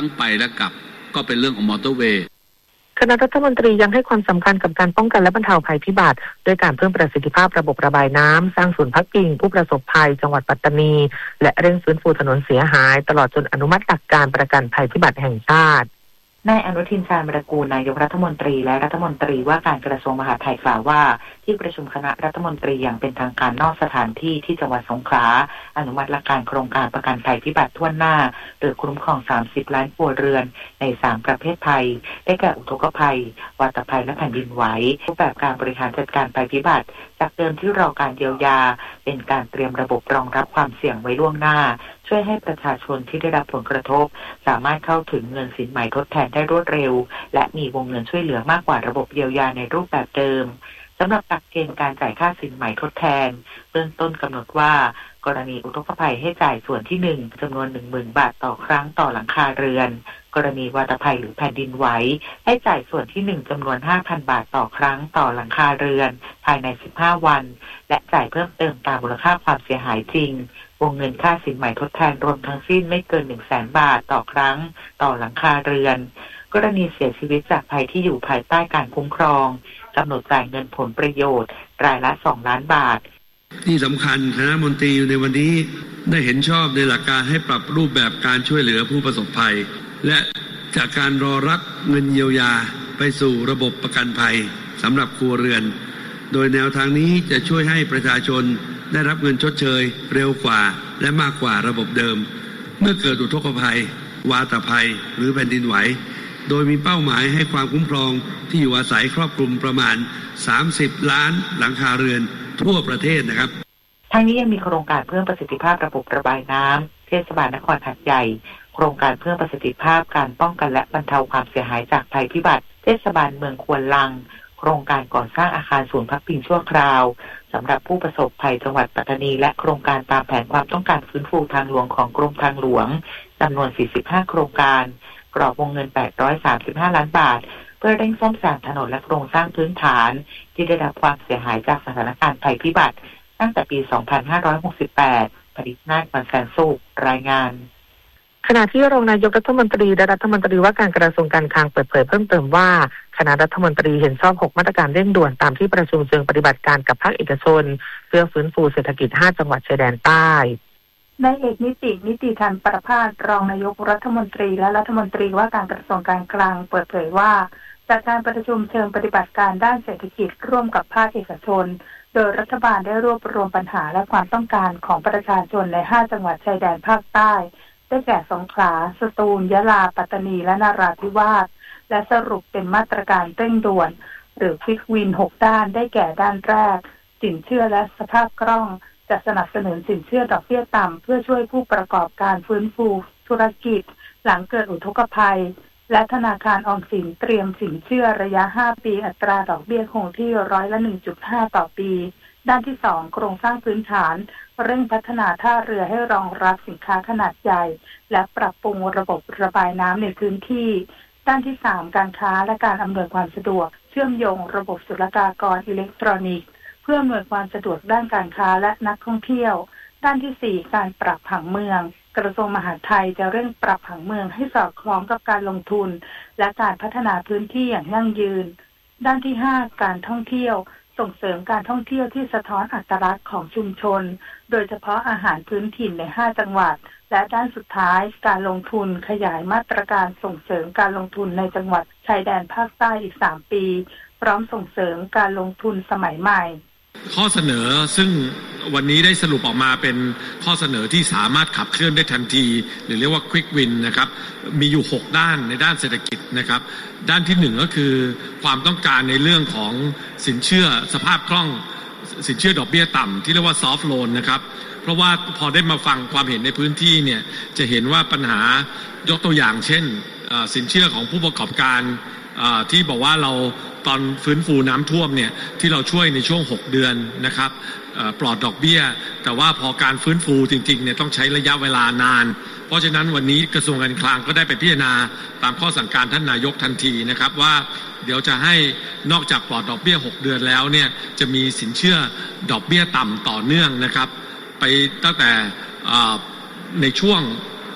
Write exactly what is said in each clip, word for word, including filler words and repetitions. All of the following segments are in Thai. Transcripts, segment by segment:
ทั้งไปและกลับก็เป็นเรื่องของมอเตอร์เวย์คณะรัฐมนตรียังให้ความสำคัญกับการป้องกันและบรรเทาภัยพิบัติด้วยการเพิ่มประสิทธิภาพระบบระบายน้ำสร้างศูนย์พักพิงผู้ประสบภัยจังหวัดปัตตานีและเร่งฟื้นฟูถนนเสียหายตลอดจนอนุมัติหลักการประกันภัยพิบัติแห่งชาตินายอนุทินชาญวิรากูลนายกรัฐมนตรีและรัฐมนตรีว่าการกระทรวงมหาดไทยกล่าวว่าที่ประชุมคณะรัฐมนตรีอย่างเป็นทางการนอกสถานที่ที่จังหวัดสงขลาอนุมัติหลักการโครงการประกันภัยพิบัติทั่วหน้าโดยคุ้มครองสามสิบล้านครัวเรือนในสามประเภทภัยได้แก่อุทกภัยวาตภัยและแผ่นดินไหวรูปแบบการบริหารจัดการภัยพิบัติจากเดิมที่รอการเยียวยาเป็นการเตรียมระบบรองรับความเสี่ยงไว้ล่วงหน้าช่วยให้ประชาชนที่ได้รับผลกระทบสามารถเข้าถึงเงินสินใหม่ทดแทนได้รวดเร็วและมีวงเงินช่วยเหลือมากกว่าระบบเยียวยาในรูปแบบเดิมสำหรับหลักเกณฑ์การจ่ายค่าสินใหม่ทดแทนเบื้องต้นกำหนดว่ากรณีอุทกภัยให้จ่ายส่วนที่หนึ่งจำนวน หนึ่งหมื่น บาทต่อครั้งต่อหลังคาเรือนกรณีวาตภัยหรือแผ่นดินไหวให้จ่ายส่วนที่หนึ่งจำนวน ห้าพัน บาทต่อครั้งต่อหลังคาเรือนภายในสิบห้าวันและจ่ายเพิ่มเติมตามมูลค่าความเสียหายจริงวงเงินค่าสินใหม่ทดแทนรวมทั้งสิ้นไม่เกิน หนึ่งแสน บาทต่อครั้งต่อหลังคาเรือนกรณีเสียชีวิตจากภัยที่อยู่ภายใต้การคุ้มครองกำหนดจ่ายเงินผลประโยชน์รายละสองล้านบาทที่สำคัญคณะมนตรีในวันนี้ได้เห็นชอบในหลักการให้ปรับรูปแบบการช่วยเหลือผู้ประสบภัยและจากการรอรับเงินเยียวยาไปสู่ระบบประกันภัยสำหรับครัวเรือนโดยแนวทางนี้จะช่วยให้ประชาชนได้รับเงินชดเชยเร็วกว่าและมากกว่าระบบเดิมเมื่อเกิดอุทกภัยวาตภัยหรือแผ่นดินไหวโดยมีเป้าหมายให้ความคุ้มครองที่อยู่อาศัยครอบคลุมประมาณสามสิบล้านหลังคาเรือนทั่วประเทศนะครับทั้งนี้ยังมีโครงการเพิ่มประสิทธิภาพระบบระบายน้ำเทศบาลนครหาดใหญ่โครงการเพิ่มประสิทธิภาพการป้องกันและบรรเทาความเสียหายจากภัยพิบัติเทศบาลเมืองควนลังโครงการก่อสร้างอาคารศูนย์พักพิงชั่วคราวสำหรับผู้ประสบภัยจังหวัดปัตตานีและโครงการตามแผนความต้องการฟื้นฟูทางหลวงของกรมทางหลวงจำนวนสี่สิบห้าโครงการกรอบวงเงินแปดร้อยสามสิบห้าล้านบาทเพื่อเร่งซ่อมแซมถนนและโครงสร้างพื้นฐานที่ได้รับความเสียหายจากสถานการณ์ภัยพิบัติตั้งแต่ปี สองพันห้าร้อยหกสิบแปด ผลิตนาฏ วันแสนสุขรายงานขณะที่รองนายกรัฐมนตรีและรัฐมนตรีว่าการกระทรวงการคลังเปิดเผยเพิ่มเติมว่าคณะรัฐมนตรีเห็นชอบหกมาตรการเร่งด่วนตามที่ประชุมเชิงปฏิบัติการกับภาคเอกชนเพื่อฟื้นฟูเศรษฐกิจห้าจังหวัดชายแดนใต้นายเอกนิตินิติธันประภาสรองนายกรัฐมนตรีและรัฐมนตรีว่าการกระทรวงการคลังเปิดเผยว่าจากการประชุมเชิงปฏิบัติการด้านเศรษฐกิจร่วมกับภาคเอกชนโดยรัฐบาลได้รวบรวมปัญหาและความต้องการของประชาชนในห้าจังหวัดชายแดนภาคใต้ได้แก่สงขลาสตูลยะลาปัตตานีและนราธิวาสและสรุปเป็นมาตรการเร่งด่วนหรือควิกวินหกด้านได้แก่ด้านแรกสินเชื่อและสภาพคล่องจะสนับสนุนสินเชื่อดอกเบี้ยต่ำเพื่อช่วยผู้ประกอบการฟื้นฟูธุรกิจหลังเกิดอุทกภัยและธนาคารออมสินเตรียมสินเชื่อระยะห้าปีอัตราดอกเบี้ยคงที่ร้อยละ หนึ่งจุดห้า ต่อปีด้านที่สองโครงสร้างพื้นฐานเร่งพัฒนาท่าเรือให้รองรับสินค้าขนาดใหญ่และปรับปรุงระบบระบายน้ำในพื้นที่ด้านที่สามการค้าและการอำนวยความสะดวกเชื่อมโยงระบบศุลกากรอิเล็กทรอนิกส์เพื่ออำนวยความสะดวกด้านการค้าและนักท่องเที่ยวด้านที่สี่การปรับผังเมืองกระทรวงมหาดไทยจะเร่งปรับผังเมืองให้สอดคล้องกับการลงทุนและการพัฒนาพื้นที่อย่างยั่งยืนด้านที่ห้าการท่องเที่ยวส่งเสริมการท่องเที่ยวที่สะท้อนอัตลักษณ์ของชุมชนโดยเฉพาะอาหารพื้นถิ่นในห้าจังหวัดและด้านสุดท้ายการลงทุนขยายมาตรการส่งเสริมการลงทุนในจังหวัดชายแดนภาคใต้อีกสามปีพร้อมส่งเสริมการลงทุนสมัยใหม่ข้อเสนอซึ่งวันนี้ได้สรุปออกมาเป็นข้อเสนอที่สามารถขับเคลื่อนได้ทันทีหรือเรียกว่า Quick Win นะครับมีอยู่หกด้านในด้านเศรษฐกิจนะครับด้านที่หนึ่งก็คือความต้องการในเรื่องของสินเชื่อสภาพคล่องสินเชื่อดอกเบี้ยต่ำที่เรียกว่า Soft Loan นะครับเพราะว่าพอได้มาฟังความเห็นในพื้นที่เนี่ยจะเห็นว่าปัญหายกตัวอย่างเช่นสินเชื่อของผู้ประกอบการที่บอกว่าเราตอนฟื้นฟูน้ำท่วมเนี่ยที่เราช่วยในช่วงหกเดือนนะครับปลอดดอกเบี้ยแต่ว่าพอการฟื้นฟูจริงๆเนี่ยต้องใช้ระยะเวลานานเพราะฉะนั้นวันนี้กระทรวงการคลังก็ได้ไปพิจารณาตามข้อสั่งการท่านนายกทันทีนะครับว่าเดี๋ยวจะให้นอกจากปลอดดอกเบี้ยหกเดือนแล้วเนี่ยจะมีสินเชื่อดอกเบี้ยต่ำต่อเนื่องนะครับไปตั้งแต่ในช่วง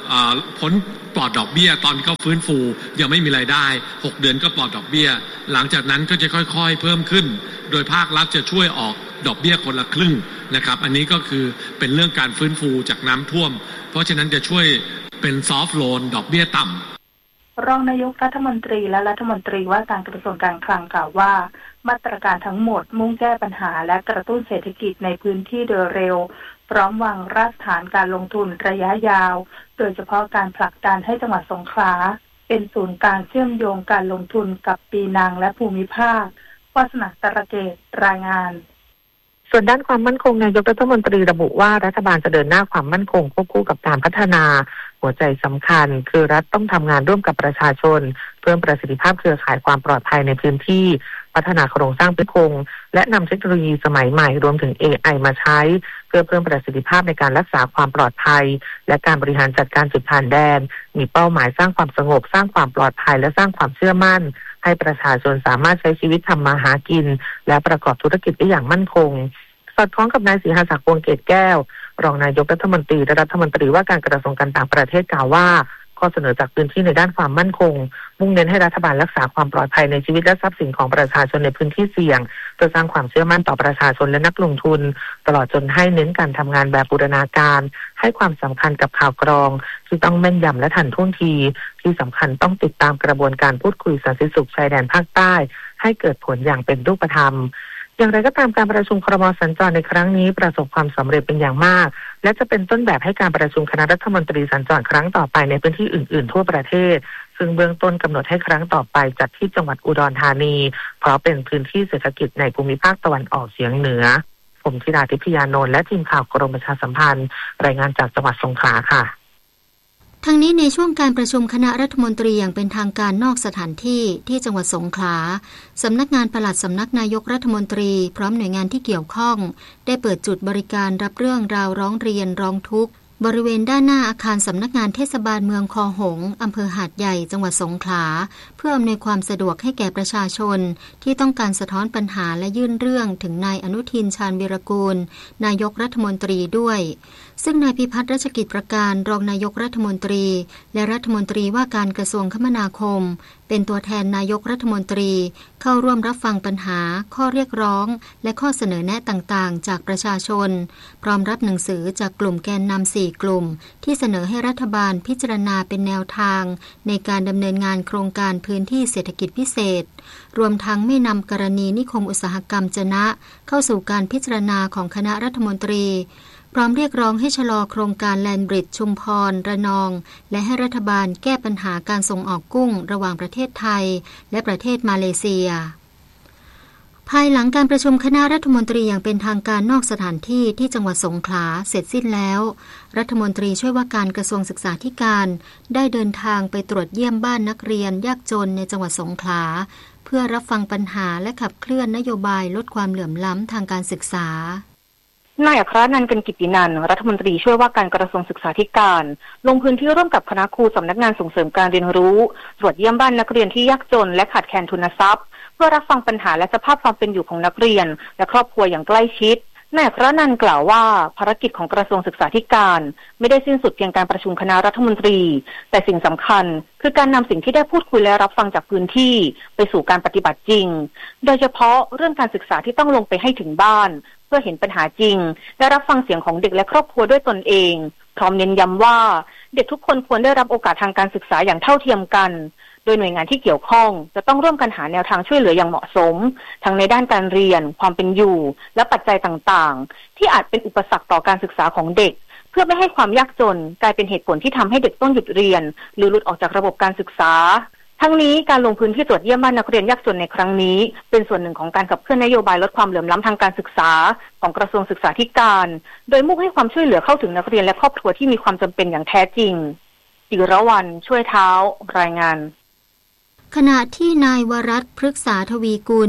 พ้นปลอดดอกเบี้ยตอนเขาฟื้นฟูยังไม่มีรายได้หกเดือนก็ปลอดดอกเบี้ยหลังจากนั้นก็จะค่อยๆเพิ่มขึ้นโดยภาครัฐจะช่วยออกดอกเบี้ยคนละครึ่งนะครับอันนี้ก็คือเป็นเรื่องการฟื้นฟูจากน้ำท่วมเพราะฉะนั้นจะช่วยเป็นซอฟท์โลนดอกเบี้ยต่ำรองนายกรัฐมนตรีและรัฐมนตรีว่าการกระทรวงการคลังกล่าวว่ามาตรการทั้งหมดมุ่งแก้ปัญหาและกระตุ้นเศรษฐกิจในพื้นที่โดยเร็วพร้อมวางรากฐานการลงทุนระยะยาวโดยเฉพาะการผลักดันให้จังหวัดสงขลาเป็นศูนย์กลางเชื่อมโยงการลงทุนกับปีนังและภูมิภาควาสนาตระเกตรายงานส่วนด้านความมั่นคงนายกรัฐมนตรีระบุว่ารัฐบาลจะเดินหน้าความมั่นคงควบคู่กับการพัฒนาหัวใจสำคัญคือรัฐต้องทำงานร่วมกับประชาชนเพิ่มประสิทธิภาพเครือข่ายความปลอดภัยในพื้นที่พัฒนาโครงสร้างมั่นคงและนำเทคโนโลยีสมัยใหม่รวมถึง เอ ไอ มาใช้เพื่อเพิ่มประสิทธิภาพในการรักษาความปลอดภัยและการบริหารจัดการจุดผ่านแดนมีเป้าหมายสร้างความสงบสร้างความปลอดภัยและสร้างความเชื่อมั่นให้ประชาชนสามารถใช้ชีวิตทำมาหากินและประกอบธุรกิจได้อย่างมั่นคงสอดคล้องกับนายศรีหศักดิ์วงศ์เกตแก้วรองนายกรัฐมนตรีและรัฐมนตรีว่าการกระทรวงการต่างประเทศกล่าวว่าข้อเสนอจากพื้นที่ในด้านความมั่นคงมุ่งเน้นให้รัฐบาลรักษาความปลอดภัยในชีวิตและทรัพย์สินของประชาชนในพื้นที่เสี่ยงเพื่อสร้างความเชื่อมั่นต่อประชาชนและนักลงทุนตลอดจนให้เน้นการทำงานแบบบูรณาการให้ความสำคัญกับข่าวกรองที่ต้องแม่นยำและทันท่วงทีที่สำคัญต้องติดตามกระบวนการพูดคุยสันติสุขชายแดนภาคใต้ให้เกิดผลอย่างเป็นรูปธรรมอย่างไรก็ตามการประชุมครม.สัญจรในครั้งนี้ประสบความสำเร็จเป็นอย่างมากและจะเป็นต้นแบบให้การประชุมคณะรัฐมนตรีสัญจรครั้งต่อไปในพื้นที่อื่นๆทั่วประเทศซึ่งเบื้องต้นกำหนดให้ครั้งต่อไปจัดที่จังหวัดอุดรธานีเพราะเป็นพื้นที่เศรษฐกิจในภูมิภาคตะวันออกเฉียงเหนือผมธิดาทิพยานนท์และทีมข่าวกรมประชาสัมพันธ์รายงานจากจังหวัดสงขลาค่ะทั้งนี้ในช่วงการประชุมคณะรัฐมนตรีอย่างเป็นทางการนอกสถานที่ที่จังหวัดสงขลาสำนักงานปลัดสำนักนายกรัฐมนตรีพร้อมหน่วยงานที่เกี่ยวข้องได้เปิดจุดบริการรับเรื่องราวร้องเรียนร้องทุกข์บริเวณด้านหน้าอาคารสำนักงานเทศบาลเมืองคอหงส์อำเภอหาดใหญ่จังหวัดสงขลาเพื่ออำนวยความสะดวกให้แก่ประชาชนที่ต้องการสะท้อนปัญหาและยื่นเรื่องถึงนายอนุทินชาญวีรกูลนายกรัฐมนตรีด้วยซึ่งนายพิพัฒน์รัชกิจประการรองนายกรัฐมนตรีและรัฐมนตรีว่าการกระทรวงคมนาคมเป็นตัวแทนนายกรัฐมนตรีเข้าร่วมรับฟังปัญหาข้อเรียกร้องและข้อเสนอแนะต่างๆจากประชาชนพร้อมรับหนังสือจากกลุ่มแกนนำสี่กลุ่มที่เสนอให้รัฐบาลพิจารณาเป็นแนวทางในการดำเนินงานโครงการพื้นที่เศรษฐกิจพิเศษรวมทั้งไม่นำกรณีนิคมอุตสาหกรรมจะนะเข้าสู่การพิจารณาของคณะรัฐมนตรีพร้อมเรียกร้องให้ชะลอโครงการแลนด์บริดจ์ชุมพรระนองและให้รัฐบาลแก้ปัญหาการส่งออกกุ้งระหว่างประเทศไทยและประเทศมาเลเซียภายหลังการประชุมคณะรัฐมนตรีอย่างเป็นทางการนอกสถานที่ที่จังหวัดสงขลาเสร็จสิ้นแล้วรัฐมนตรีช่วยว่าการกระทรวงศึกษาธิการได้เดินทางไปตรวจเยี่ยมบ้านนักเรียนยากจนในจังหวัดสงขลาเพื่อรับฟังปัญหาและขับเคลื่อนนโยบายลดความเหลื่อมล้ำทางการศึกษานายอัครนันท์ กันกิตินันท์รัฐมนตรีช่วยว่าการกระทรวงศึกษาธิการลงพื้นที่ร่วมกับคณะครูสำนักงานส่งเสริมการเรียนรู้ตรวจเยี่ยมบ้านนักเรียนที่ยากจนและขาดแคลนทุนทรัพย์เพื่อรับฟังปัญหาและสภาพความเป็นอยู่ของนักเรียนและครอบครัวอย่างใกล้ชิดนายอัครนันท์กล่าวว่าภารกิจของกระทรวงศึกษาธิการไม่ได้สิ้นสุดเพียงการประชุมคณะรัฐมนตรีแต่สิ่งสำคัญคือการนำสิ่งที่ได้พูดคุยและรับฟังจากพื้นที่ไปสู่การปฏิบัติจริงโดยเฉพาะเรื่องการศึกษาที่ต้องลงไปให้ถึงบ้านเพื่อเห็นปัญหาจริงและรับฟังเสียงของเด็กและครอบครัวด้วยตนเองพร้อมเน้นย้ำว่าเด็กทุกคนควรได้รับโอกาสทางการศึกษาอย่างเท่าเทียมกันโดยหน่วยงานที่เกี่ยวข้องจะต้องร่วมกันหาแนวทางช่วยเหลืออย่างเหมาะสมทั้งในด้านการเรียนความเป็นอยู่และปัจจัยต่างๆที่อาจเป็นอุปสรรคต่อการศึกษาของเด็กเพื่อไม่ให้ความยากจนกลายเป็นเหตุผลที่ทำให้เด็กต้องหยุดเรียนหรือหลุดออกจากระบบการศึกษาทั้งนี้การลงพื้นที่ตรวจเยี่ยมบ้านนักเรียนยากจนในครั้งนี้เป็นส่วนหนึ่งของการขับเคลื่อนนโยบายลดความเหลื่อมล้ำทางการศึกษาของกระทรวงศึกษาธิการโดยมุ่งให้ความช่วยเหลือเข้าถึงนักเรียนและครอบครัวที่มีความจำเป็นอย่างแท้จริงจิรวรรณช่วยเท้ารายงานขณะที่นายวรัตน์พฤกษาทวีกุล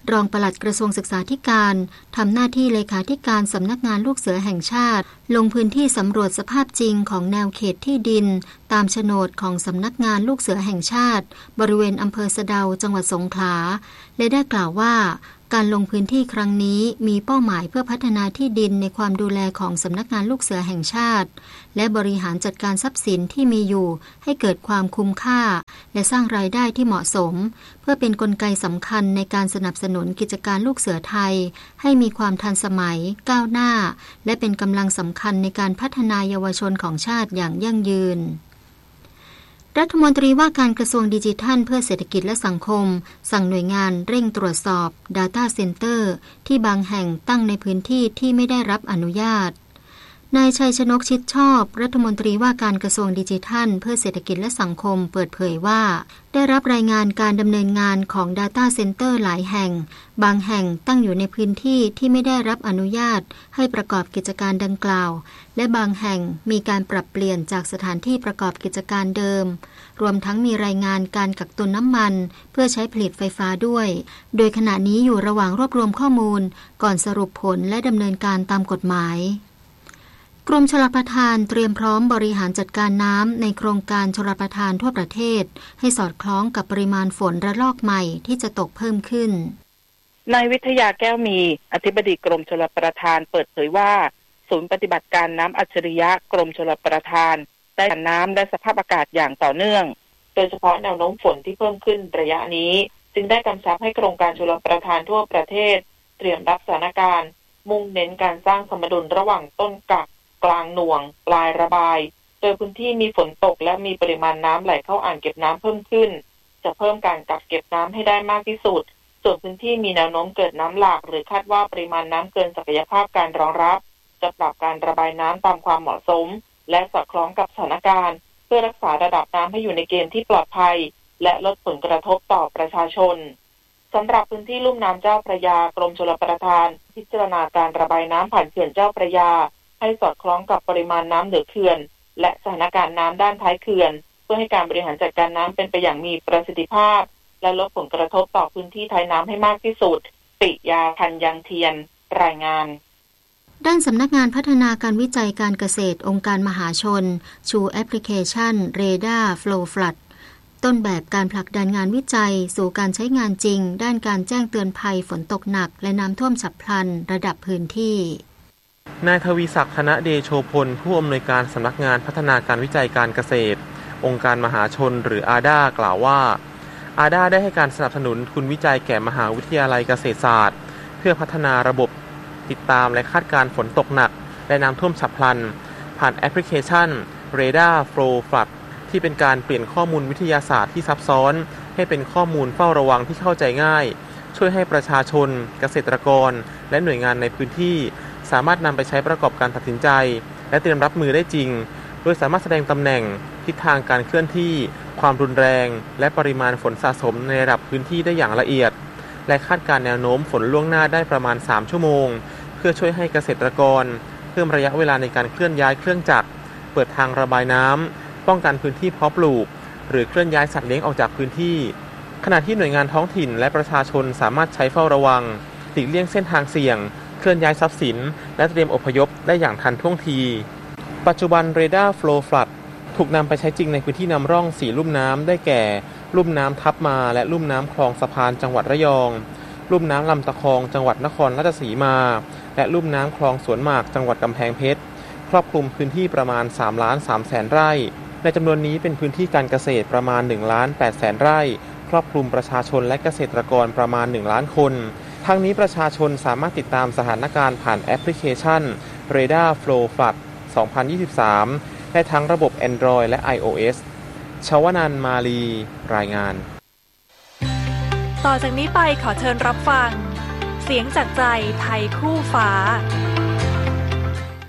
รองปลัดกระทรวงศึกษาธิการทำหน้าที่เลขาธิการสำนักงานลูกเสือแห่งชาติลงพื้นที่สำรวจสภาพจริงของแนวเขตที่ดินตามโฉนดของสำนักงานลูกเสือแห่งชาติบริเวณอำเภอสะเดาจังหวัดสงขลาและได้กล่าวว่าการลงพื้นที่ครั้งนี้มีเป้าหมายเพื่อพัฒนาที่ดินในความดูแลของสำนักงานลูกเสือแห่งชาติและบริหารจัดการทรัพย์สินที่มีอยู่ให้เกิดความคุ้มค่าและสร้างรายได้ที่เหมาะสมเพื่อเป็นกลไกสำคัญในการสนับสนุนกิจการลูกเสือไทยให้มีความทันสมัยก้าวหน้าและเป็นกำลังสำคัญในการพัฒนาเยาวชนของชาติอย่างยั่งยืนรัฐมนตรีว่าการกระทรวงดิจิทัลเพื่อเศรษฐกิจและสังคมสั่งหน่วยงานเร่งตรวจสอบ Data Center ที่บางแห่งตั้งในพื้นที่ที่ไม่ได้รับอนุญาตนายชัยชนกชิดชอบรัฐมนตรีว่าการกระทรวงดิจิทัลเพื่อเศรษฐกิจและสังคมเปิดเผยว่าได้รับรายงานการดำเนินงานของ Data Center หลายแห่งบางแห่งตั้งอยู่ในพื้นที่ที่ไม่ได้รับอนุญาตให้ประกอบกิจการดังกล่าวและบางแห่งมีการปรับเปลี่ยนจากสถานที่ประกอบกิจการเดิมรวมทั้งมีรายงานการกักตุนน้ำมันเพื่อใช้ผลิตไฟฟ้าด้วยโดยขณะนี้อยู่ระหว่างรวบรวมข้อมูลก่อนสรุปผลและดำเนินการตามกฎหมายกรมชลประทานเตรียมพร้อมบริหารจัดการน้ำในโครงการชลประทานทั่วประเทศให้สอดคล้องกับปริมาณฝนระลอกใหม่ที่จะตกเพิ่มขึ้นนายวิทยาแก้วมีอธิบดีกรมชลประทานเปิดเผยว่าศูนย์ปฏิบัติการน้ำอัจฉริยะกรมชลประทานได้จัดน้ำและสภาพอากาศอย่างต่อเนื่องโดยเฉพาะแนวโน้มฝนที่เพิ่มขึ้นระยะนี้จึงได้กำชับให้โครงการชลประทานทั่วประเทศเตรียมรับสถานการณ์มุ่งเน้นการสร้างสมดุลระหว่างต้นกักกลางหน่วงปลายระบายโดยพื้นที่มีฝนตกและมีปริมาณน้ำไหลเข้าอ่างเก็บน้ำเพิ่มขึ้นจะเพิ่มการกักเก็บน้ำให้ได้มากที่สุดส่วนพื้นที่มีแนวโน้มเกิดน้ำหลากหรือคาดว่าปริมาณน้ำเกินศักยภาพการรองรับจะปรับการระบายน้ำตามความเหมาะสมและสอดคล้องกับสถานการณ์เพื่อรักษาระดับน้ำให้อยู่ในเกณฑ์ที่ปลอดภัยและลดผลกระทบต่อประชาชนสำหรับพื้นที่ลุ่มน้ำเจ้าพระยากรมชลประทานพิจารณาการระบายน้ำผ่านเขื่อนเจ้าพระยาให้สอดคล้องกับปริมาณน้ำเหนือเขื่อนและสถานการณ์น้ำด้านท้ายเขื่อนเพื่อให้การบริหารจัดการน้ำเป็นไปอย่างมีประสิทธิภาพและลดผลกระทบต่อพื้นที่ท้ายน้ำให้มากที่สุดปิยาพันยังเทียนรายงานด้านสำนักงานพัฒนาการวิจัยการเกษตรองค์การมหาชนชูแอปพลิเคชัน Radar Flow Flood ต้นแบบการผลักดันงานวิจัยสู่การใช้งานจริงด้านการแจ้งเตือนภัยฝนตกหนักและน้ำท่วมฉับพลันระดับพื้นที่นายทวีศักดิ์ธนเดโชพลผู้อำนวยการสำนักงานพัฒนาการวิจัยการเกษตรองค์การมหาชนหรือ อา ดี เอ กล่าวว่า อา ดี เอ ได้ให้การสนับสนุนทุนวิจัยแก่มหาวิทยาลัยเกษตรศาสตร์เพื่อพัฒนาระบบติดตามและคาดการณ์ฝนตกหนักและน้ำท่วมฉับพลันผ่านแอปพลิเคชัน Radar Flow Flood ที่เป็นการเปลี่ยนข้อมูลวิทยาศาสตร์ที่ซับซ้อนให้เป็นข้อมูลเฝ้าระวังที่เข้าใจง่ายช่วยให้ประชาชนเกษตรกรและหน่วยงานในพื้นที่สามารถนำไปใช้ประกอบการตัดสินใจและเตรียมรับมือได้จริงโดยสามารถแสดงตำแหน่งทิศทางการเคลื่อนที่ความรุนแรงและปริมาณฝนสะสมในระดับพื้นที่ได้อย่างละเอียดและคาดการณ์แนวโน้มฝนล่วงหน้าได้ประมาณสามชั่วโมงเพื่อช่วยให้เกษตรกรเพิ่มระยะเวลาในการเคลื่อนย้ายเครื่องจักรเปิดทางระบายน้ำป้องกันพื้นที่เพาะปลูกหรือเคลื่อนย้ายสัตว์เลี้ยงออกจากพื้นที่ขณะที่หน่วยงานท้องถิ่นและประชาชนสามารถใช้เฝ้าระวังหลีกเลี่ยงเส้นทางเสี่ยงเคลื่อนย้ายทรัพย์สินและเตรียมอพยพได้อย่างทันท่วงทีปัจจุบัน Radar Flow Flood ถูกนำไปใช้จริงในพื้นที่นำร่องสี่ลุ่มน้ำได้แก่ลุ่มน้ำทับมาและลุ่มน้ำคลองสะพานจังหวัดระยองลุ่มน้ำลำตะคองจังหวัดนครราชสีมาและลุ่มน้ำคลองสวนหมากจังหวัดกำแพงเพชรครอบคลุมพื้นที่ประมาณสามล้านสามแสนไร่ในจำนวนนี้เป็นพื้นที่การเกษตรประมาณหนึ่งล้านแปดแสนไร่ครอบคลุมประชาชนและเกษตรกรประมาณหนึ่งล้านคนทั้งนี้ประชาชนสามารถติดตามสถานการณ์ผ่านแอปพลิเคชัน Radar Flow Flood สองพันยี่สิบสามได้ทั้งระบบ Android และ iOS ชวนันท์มาลีรายงานต่อจากนี้ไปขอเชิญรับฟังเสียงจากใจไทยคู่ฟ้า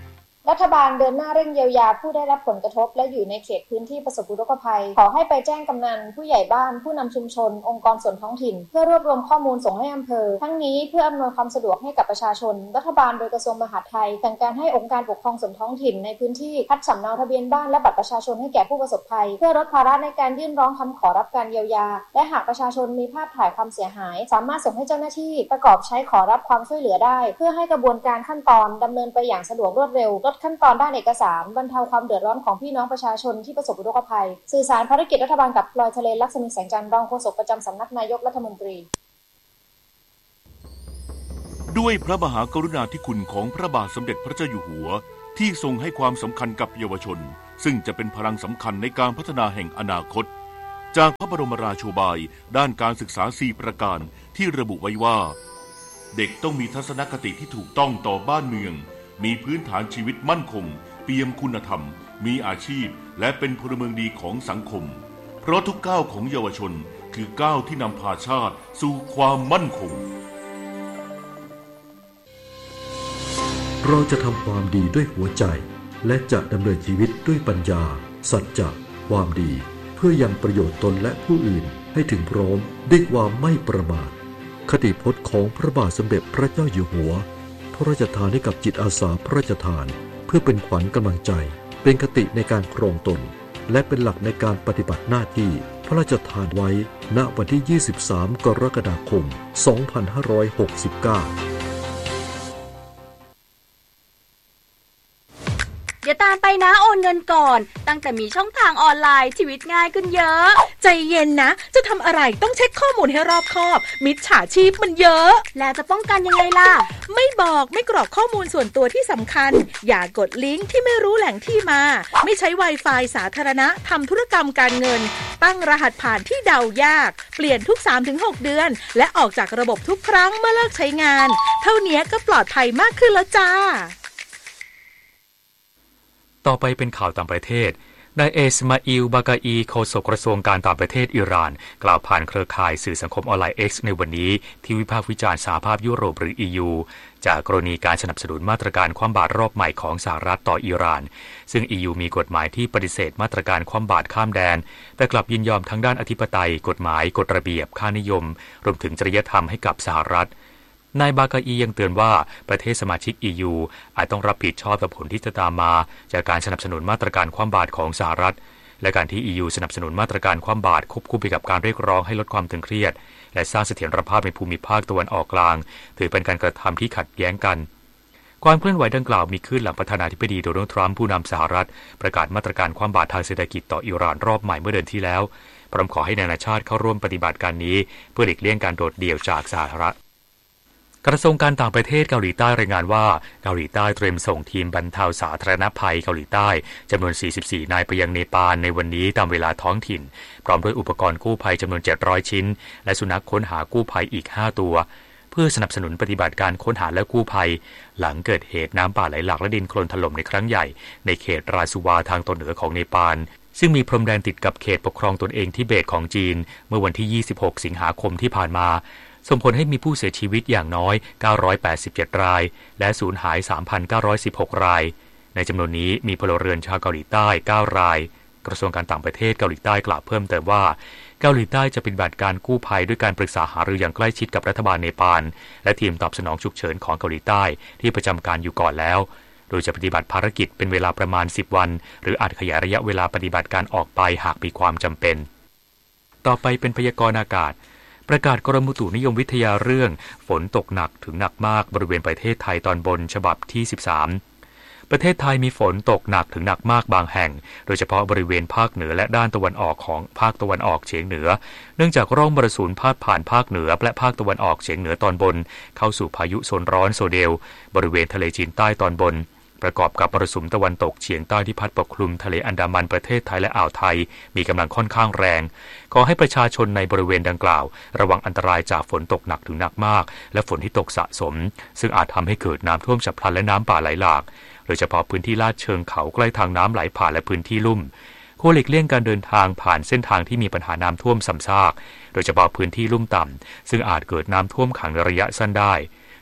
รัฐบาลเดินหน้าเร่งเยียวยาผู้ได้รับผลกระทบและอยู่ในเขตพื้นที่ประสบอุทกภัยขอให้ไปแจ้งกำนันผู้ใหญ่บ้านผู้นำชุมชนองค์กรส่วนท้องถิ่นเพื่อรวบรวมข้อมูลส่งให้อำเภอทั้งนี้เพื่ออำนวยความสะดวกให้กับประชาชนรัฐบาลโดยกระทรวงมหาดไทยสั่งการให้องค์การปกครองส่วนท้องถิ่นในพื้นที่คัดสำเนาทะเบียนบ้านและบัตรประชาชนให้แก่ผู้ประสบภัยเพื่อลดภาระในการยื่นร้องคำขอรับการเยียวยาและหากประชาชนมีภาพถ่ายความเสียหายสามารถส่งให้เจ้าหน้าที่ประกอบใช้ขอรับความช่วยเหลือได้เพื่อให้กระบวนการขั้นตอนดำเนินไปอย่างสะดวกรวดเร็วลดขั้นตอนด้านเอกสารบรรเทาความเดือดร้อนของพี่น้องประชาชนที่ประสบอุทกภัยสื่อสารภารกิจรัฐบาลกับพลอยทะเลลักษมีแสงจันทร์รองโฆษกประจำสำนักนายกรัฐมนตรีด้วยพระมหากรุณาธิคุณของพระบาทสมเด็จพระเจ้าอยู่หัวที่ทรงให้ความสำคัญกับเยาวชนซึ่งจะเป็นพลังสำคัญในการพัฒนาแห่งอนาคตจากพระบรมราโชบายด้านการศึกษาสี่ประการที่ระบุไว้ว่าเด็กต้องมีทัศนคติที่ถูกต้องต่อบ้านเมืองมีพื้นฐานชีวิตมั่นคงเปี่ยมคุณธรรมมีอาชีพและเป็นพลเมืองดีของสังคมเพราะทุกก้าวของเยาวชนคือก้าวที่นำพาชาติสู่ความมั่นคงเราจะทำความดีด้วยหัวใจและจะดำเนินชีวิตด้วยปัญญาสัจจะความดีเพื่อยังประโยชน์ตนและผู้อื่นให้ถึงพร้อมด้วยความไม่ประมาทคติพจน์ของพระบาทสมเด็จพระเจ้าอยู่หัวพระราชทานให้กับจิตอาสาพระราชทานเพื่อเป็นขวัญกำลังใจเป็นคติในการครองตนและเป็นหลักในการปฏิบัติหน้าที่พระราชทานไว้ณวันที่ยี่สิบสามกรกฎาคมสองพันห้าร้อยหกสิบเก้าเดี๋ยวตามไปนะโอนเงินก่อนตั้งแต่มีช่องทางออนไลน์ชีวิตง่ายขึ้นเยอะใจเย็นนะจะทำอะไรต้องเช็คข้อมูลให้รอบคอบมิจฉาชีพมันเยอะแล้วจะป้องกันยังไงล่ะไม่บอกไม่กรอกข้อมูลส่วนตัวที่สำคัญอย่ากดลิงก์ที่ไม่รู้แหล่งที่มาไม่ใช้ Wi-Fi สาธารณะทำธุรกรรมการเงินตั้งรหัสผ่านที่เดายากเปลี่ยนทุก สามถึงหก เดือนและออกจากระบบทุกครั้งเมื่อเลิกใช้งานเท่านี้ก็ปลอดภัยมากขึ้นแล้วจ้าต่อไปเป็นข่าวต่างประเทศนายเอสมาอิล บากาอีโฆษกกระทรวงการต่างประเทศอิหร่านกล่าวผ่านเครือข่ายสื่อสังคมออนไลน์ X ในวันนี้ที่วิพากษ์วิจารณ์สหภาพยุโรปหรือ อี ยู จากกรณีการสนับสนุนมาตรการคว่ำบาตรรอบใหม่ของสหรัฐต่ออิหร่านซึ่ง อี ยู มีกฎหมายที่ปฏิเสธมาตรการคว่ำบาตรข้ามแดนแต่กลับยินยอมทั้งด้านอธิปไตยกฎหมายกฎระเบียบค่านิยมรวมถึงจริยธรรมให้กับสหรัฐนายบากาอียังเตือนว่าประเทศสมาชิก อี ยู อาจต้องรับผิดชอบกับผลที่จะตามมาจากการสนับสนุนมาตรการคว่ำบาตรของสหรัฐและการที่ อี ยู สนับสนุนมาตรการคว่ำบาตรควบคู่ไปกับการเรียกร้องให้ลดความตึงเครียดและสร้างเสถียรภาพในภูมิภาคตะวันออกกลางถือเป็นการกระทำที่ขัดแย้งกันความเคลื่อนไหวดังกล่าวมีขึ้นหลังประธานาธิบดีโดนัลด์ทรัมป์ผู้นำสหรัฐประกาศมาตรการคว่ำบาตรทางเศรษฐกิจต่ออิหร่านรอบใหม่เมื่อเดือนที่แล้วพร้อมขอให้นานาชาติเข้าร่วมปฏิบัติการนี้เพื่อหลีกเลี่ยงการโดดเดี่ยวจากสหรัฐกระทรวงการต่างประเทศเกาหลีใต้รายงานว่าเกาหลีใต้เตรียมส่งทีมบรรเทาสาธารณภัยเกาหลีใต้จำนวนสี่สิบสี่นายไปยังเนปาลในวันนี้ตามเวลาท้องถิ่นพร้อมด้วยอุปกรณ์กู้ภัยจำนวนเจ็ดร้อยชิ้นและสุนัขค้นหากู้ภัยอีกห้าตัวเพื่อสนับสนุนปฏิบัติการค้นหาและกู้ภัยหลังเกิดเหตุน้ำป่าไหลหลากและดินโคลนถล่มในครั้งใหญ่ในเขตราซูวาทางตอนเหนือของเนปาลซึ่งมีพรมแดนติดกับเขตปกครองตนเองทิเบตของจีนเมื่อวันที่ยี่สิบหกสิงหาคมที่ผ่านมาส่งผลให้มีผู้เสียชีวิตอย่างน้อยเก้าร้อยแปดสิบเจ็ดรายและสูญหาย สามพันเก้าร้อยสิบหก รายในจำนวนนี้มีพลเรือนชาวเกาหลีใต้เก้ารายกระทรวงการต่างประเทศเกาหลีใต้กล่าวเพิ่มเติมว่าเกาหลีใต้จะปฏิบัติการกู้ภัยด้วยการปรึกษาหารืออย่างใกล้ชิดกับรัฐบาลเนปาลและทีมตอบสนองฉุกเฉินของเกาหลีใต้ที่ประจำการอยู่ก่อนแล้วโดยจะปฏิบัติภารกิจเป็นเวลาประมาณสิบวันหรืออาจขยายระยะเวลาปฏิบัติการออกไปหากมีความจำเป็นต่อไปเป็นพยากรณ์อากาศประกาศกรมอุตุนิยมวิทยาเรื่องฝนตกหนักถึงหนักมากบริเวณประเทศไทยตอนบนฉบับที่สิบสามประเทศไทยมีฝนตกหนักถึงหนักมากบางแห่งโดยเฉพาะบริเวณภาคเหนือและด้านตะวันออกของภาคตะวันออกเฉียงเหนือเนื่องจากร่องมรสุมพาดผ่านภาคเหนือและภาคตะวันออกเฉียงเหนือตอนบนเข้าสู่พายุโซนร้อนโซเดลบริเวณทะเลจีนใต้ตอนบนประกอบกับมรสุมตะวันตกเฉียงใต้ที่พัดปกคลุมทะเลอันดามันประเทศไทยและอ่าวไทยมีกำลังค่อนข้างแรงขอให้ประชาชนในบริเวณดังกล่าวระวังอันตรายจากฝนตกหนักถึงหนักมากและฝนที่ตกสะสมซึ่งอาจทำให้เกิดน้ำท่วมฉับพลันและน้ำป่าไหลหลากโดยเฉพาะพื้นที่ลาดเชิงเขาใกล้ทางน้ำไหลผ่านและพื้นที่ลุ่มควรหลีกเลี่ยงการเดินทางผ่านเส้นทางที่มีปัญหาน้ำท่วมซ้ำซากโดยเฉพาะพื้นที่ลุ่มต่ำซึ่งอาจเกิดน้ำท่วมขังในระยะสั้นได้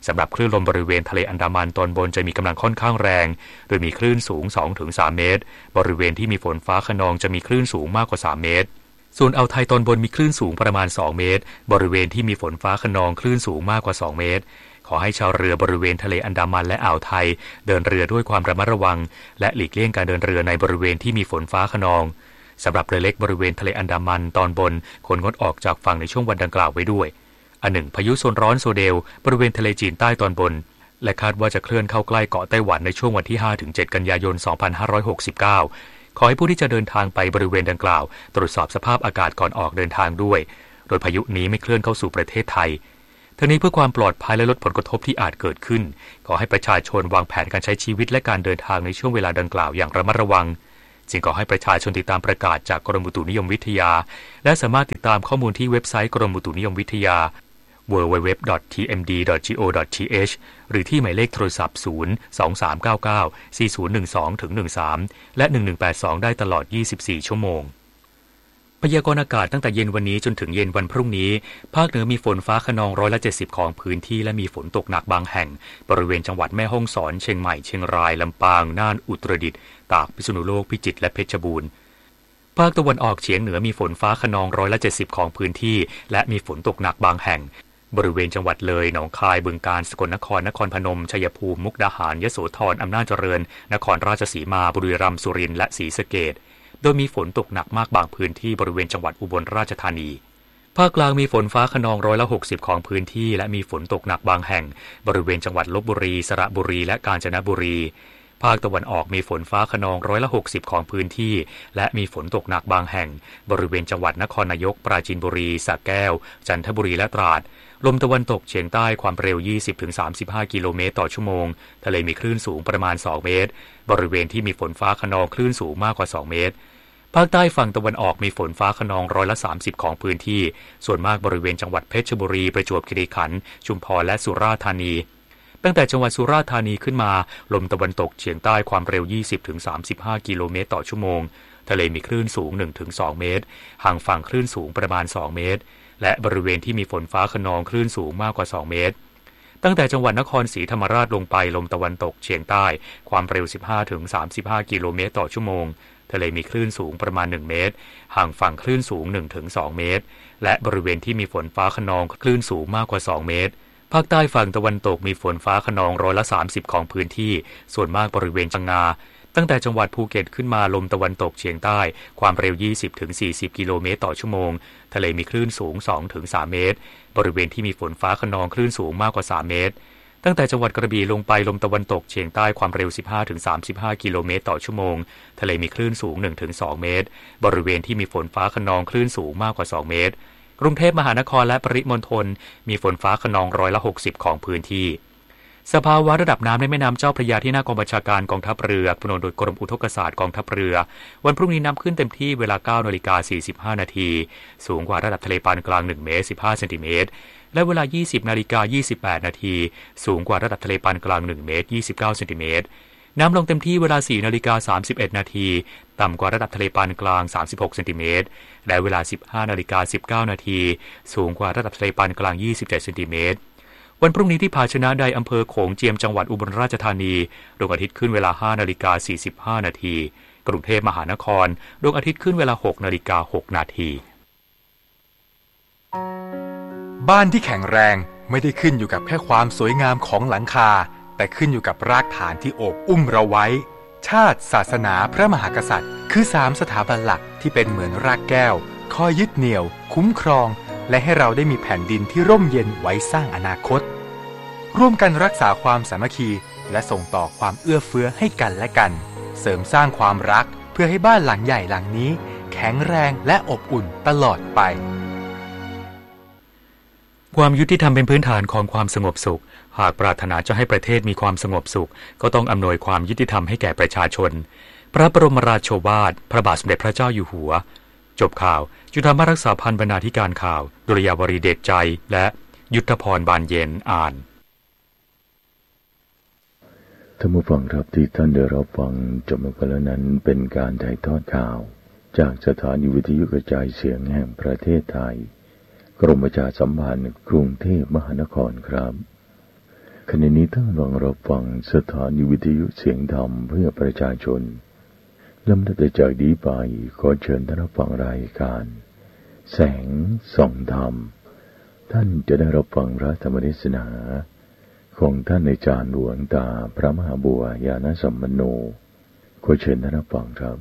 สำหรับคลื่นลมบริเวณทะเลอันดามันตอนบนจะมีกำลังค่อนข้างแรงโดยมีคลื่นสูง สองถึงสาม เมตรบริเวณที่มีฝนฟ้าคะนองจะมีคลื่นสูงมากกว่าสามเมตรส่วนอ่าวไทยตอนบนมีคลื่นสูงประมาณสองเมตรบริเวณที่มีฝนฟ้าคะนองคลื่นสูงมากกว่าสองเมตรขอให้ชาวเรือบริเวณทะเลอันดามันและอ่าวไทยเดินเรือด้วยความระมัดระวังและหลีกเลี่ยงการเดินเรือในบริเวณที่มีฝนฟ้าคะนองสำหรับเรือเล็กบริเวณทะเลอันดามันตอนบนควรงดออกจากฝั่งในช่วงวันดังกล่าวไว้ด้วยอันหนึ่งพายุโซนร้อนโซเดลบริเวณทะเลจีนใต้ตอนบนและคาดว่าจะเคลื่อนเข้าใกล้เกาะไต้หวันในช่วงวันที่ ห้าถึงเจ็ด กันยายน สองพันห้าร้อยหกสิบเก้าขอให้ผู้ที่จะเดินทางไปบริเวณดังกล่าวตรวจสอบสภาพอากาศก่อนออกเดินทางด้วยโดยพายุนี้ไม่เคลื่อนเข้าสู่ประเทศไทยทั้งนี้เพื่อความปลอดภัยและลดผลกระทบที่อาจเกิดขึ้นขอให้ประชาชนวางแผนการใช้ชีวิตและการเดินทางในช่วงเวลาดังกล่าวอย่างระมัดระวังจึงขอให้ประชาชนติดตามประกาศจากกรมอุตุนิยมวิทยาและสามารถติดตามข้อมูลที่เว็บไซต์กรมอุตุนิยมวิทยา ดับเบิลยู ดับเบิลยู ดับเบิลยู ดอท ที เอ็ม ดี ดอท จี โอ ดอท ที เอช หรือที่หมายเลขโทรศัพท์ ศูนย์ สอง สาม เก้า เก้า สี่ ศูนย์ หนึ่ง สอง หนึ่ง สาม และ หนึ่ง หนึ่ง แปด สอง ได้ตลอด ยี่สิบสี่ ชั่วโมงพยากรณ์อากาศตั้งแต่เย็นวันนี้จนถึงเย็นวันพรุ่งนี้ภาคเหนือมีฝนฟ้าคะนองร้อยละเจ็ดสิบของพื้นที่และมีฝนตกหนักบางแห่งบริเวณจังหวัดแม่ฮ่องสอนเชียงใหม่เชียงรายลำปางน่านอุตรดิตถ์ตากพิษณุโลกพิจิตรและเพชรบูรณ์ภาคตะวันออกเฉียงเหนือมีฝนฟ้าคะนองร้อยละเจ็ดสิบของพื้นที่และมีฝนตกหนักบางแห่งบริเวณจังหวัดเลยหนองคายบึงกาฬสกลนครนครพนมชัยภูมิมุกดาหารยโสธรอำนาจเจริญนครราชสีมาบุรีรัมย์สุรินทร์และศรีสะเกษโดยมีฝนตกหนักมากบางพื้นที่บริเวณจังหวัดอุบลราชธานีภาคกลางมีฝนฟ้าคะนองร้อยละหกสิบของพื้นที่และมีฝนตกหนักบางแห่งบริเวณจังหวัดลพบุรีสระบุรีและกาญจนบุรีภาคตะวันออกมีฝนฟ้าคะนองร้อยละหกสิบของพื้นที่และมีฝนตกหนักบางแห่งบริเวณจังหวัดนครนายกปราจีนบุรีสระแก้วจันทบุรีและตราดลมตะวันตกเฉียงใต้ความเร็ว ยี่สิบถึงสามสิบห้า กิโลเมตรต่อชั่วโมงทะเลมีคลื่นสูงประมาณสองเมตรบริเวณที่มีฝนฟ้าคะนองคลื่นสูงมากกว่าสองเมตรภาคใต้ฝั่งตะวันออกมีฝนฟ้าคะนองร้อยละสามสิบของพื้นที่ส่วนมากบริเวณจังหวัดเพชรบุรีประจวบคีรีขันธ์ชุมพรและสุราษฎร์ธานีตั้งแต่จังหวัดสุราษฎร์ธานีขึ้นมาลมตะวันตกเฉียงใต้ความเร็ว ยี่สิบถึงสามสิบห้า กิโลเมตรต่อชั่วโมงทะเลมีคลื่นสูง หนึ่งถึงสอง เมตรห่างฝั่งคลื่นสูงประมาณสองเมตรและบริเวณที่มีฝนฟ้าคะนองคลื่นสูงมากกว่าสองเมตรตั้งแต่จังหวัดนครศรีธรรมราชลงไปลมตะวันตกเฉียงใต้ความเร็ว สิบห้าถึงสามสิบห้า กิโลเมตรต่อชั่วโมงทะเลมีคลื่นสูงประมาณหนึ่งเมตรห่างฝั่งคลื่นสูง หนึ่งถึงสอง เมตรและบริเวณที่มีฝนฟ้าคะนองคลื่นสูงมากกว่าสองเมตรภาคใต้ฝั่งตะวันตกมีฝนฟ้าคะนองร้อยละสามสิบของพื้นที่ส่วนมากบริเวณจังงาตั้งแต่จังหวัดภูเก็ตขึ้นมาลมตะวันตกเฉียงใต้ความเร็ว ยี่สิบถึงสี่สิบ กิโลเมตรต่อชั่วโมงทะเลมีคลื่นสูง สองถึงสาม เมตรบริเวณที่มีฝนฟ้าคะนองคลื่นสูงมากกว่าสามเมตรตั้งแต่จังหวัดกระบี่ลงไปลมตะวันตกเฉียงใต้ความเร็ว สิบห้าถึงสามสิบห้า กิโลเมตรต่อชั่วโมงทะเลมีคลื่นสูง หนึ่งถึงสอง เมตรบริเวณที่มีฝนฟ้าคะนองคลื่นสูงมากกว่าสองเมตรกรุงเทพมหานครและปริมณฑลมีฝนฟ้าคะนองร้อยละหกสิบของพื้นที่สภาวะระดับน้ำในแม่น้ำเจ้าพระยาที่หน้ากองบัญชาการกองทัพเรือพนโดยกรมอุทกศาสตร์กองทัพเรือวันพรุ่งนี้น้ำขึ้นเต็มที่เวลา เก้านาฬิกาสี่สิบห้า นาทีสูงกว่าระดับทะเลปานกลางหนึ่งเมตรสิบห้าเซนติเมตรและเวลา ยี่สิบนาฬิกายี่สิบแปด นาทีสูงกว่าระดับทะเลปานกลางหนึ่งเมตรยี่สิบเก้าเซนติเมตรน้ำลงเต็มที่เวลา สี่นาฬิกาสามสิบเอ็ด นาทีต่ำกว่าระดับทะเลปานกลางสามสิบหกเซนติเมตรและเวลา สิบห้านาฬิกาสิบเก้า นาทีสูงกว่าระดับทะเลปานกลางยี่สิบเจ็ดเซนติเมตรวันพรุ่งนี้ที่ภาชนะใดอำเภอโขงเจียมจังหวัดอุบลราชธานีดวงอาทิตย์ขึ้นเวลา ห้านาฬิกาสี่สิบห้า นาทีกรุงเทพมหานครดวงอาทิตย์ขึ้นเวลา หกนาฬิกาหก นาทีบ้านที่แข็งแรงไม่ได้ขึ้นอยู่กับแค่ความสวยงามของหลังคาแต่ขึ้นอยู่กับรากฐานที่โอบอุ้มเราไว้ชาติศาสนาพระมหากษัตริย์คือสามสถาบันหลักที่เป็นเหมือนรากแก้วคอยยึดเหนี่ยวคุ้มครองและให้เราได้มีแผ่นดินที่ร่มเย็นไว้สร้างอนาคตร่วมกันรักษาความสามัคคีและส่งต่อความเอื้อเฟื้อให้กันและกันเสริมสร้างความรักเพื่อให้บ้านหลังใหญ่หลังนี้แข็งแรงและอบอุ่นตลอดไปความยุติธรรมเป็นพื้นฐานของความสงบสุขหากปรารถนาจะให้ประเทศมีความสงบสุขก็ต้องอำนวยความยุติธรรมให้แก่ประชาชนพระบรมราโชวาทพระบาทสมเด็จพระเจ้าอยู่หัวจบข่าวจุฑามารักษาพันธ์บรรณาธิการข่าวดุริยาวรีเดชใจและยุทธพรบานเย็นอ่านท่านผู้ฟังครับที่ท่านได้รับฟังจบไปแล้วนั้นเป็นการถ่ายทอดข่าวจากสถานีวิทยุกระจายเสียงแห่งประเทศไทยกรมประชาสัมพันธ์กรุงเทพมหานครครับขณะนี้ท่านกำลังรับฟังสถานีวิทยุเสียงธรรมเพื่อประชาชนลำดับจากนี้ไปขอเชิญท่านรับฟังรายการแสงส่องธรรมท่านจะได้รับฟังพระธรรมเทศนาของท่านอาจารย์หลวงตาพระมหาบัวญาณสัมปันโนขอเชิญท่านรับฟังครับ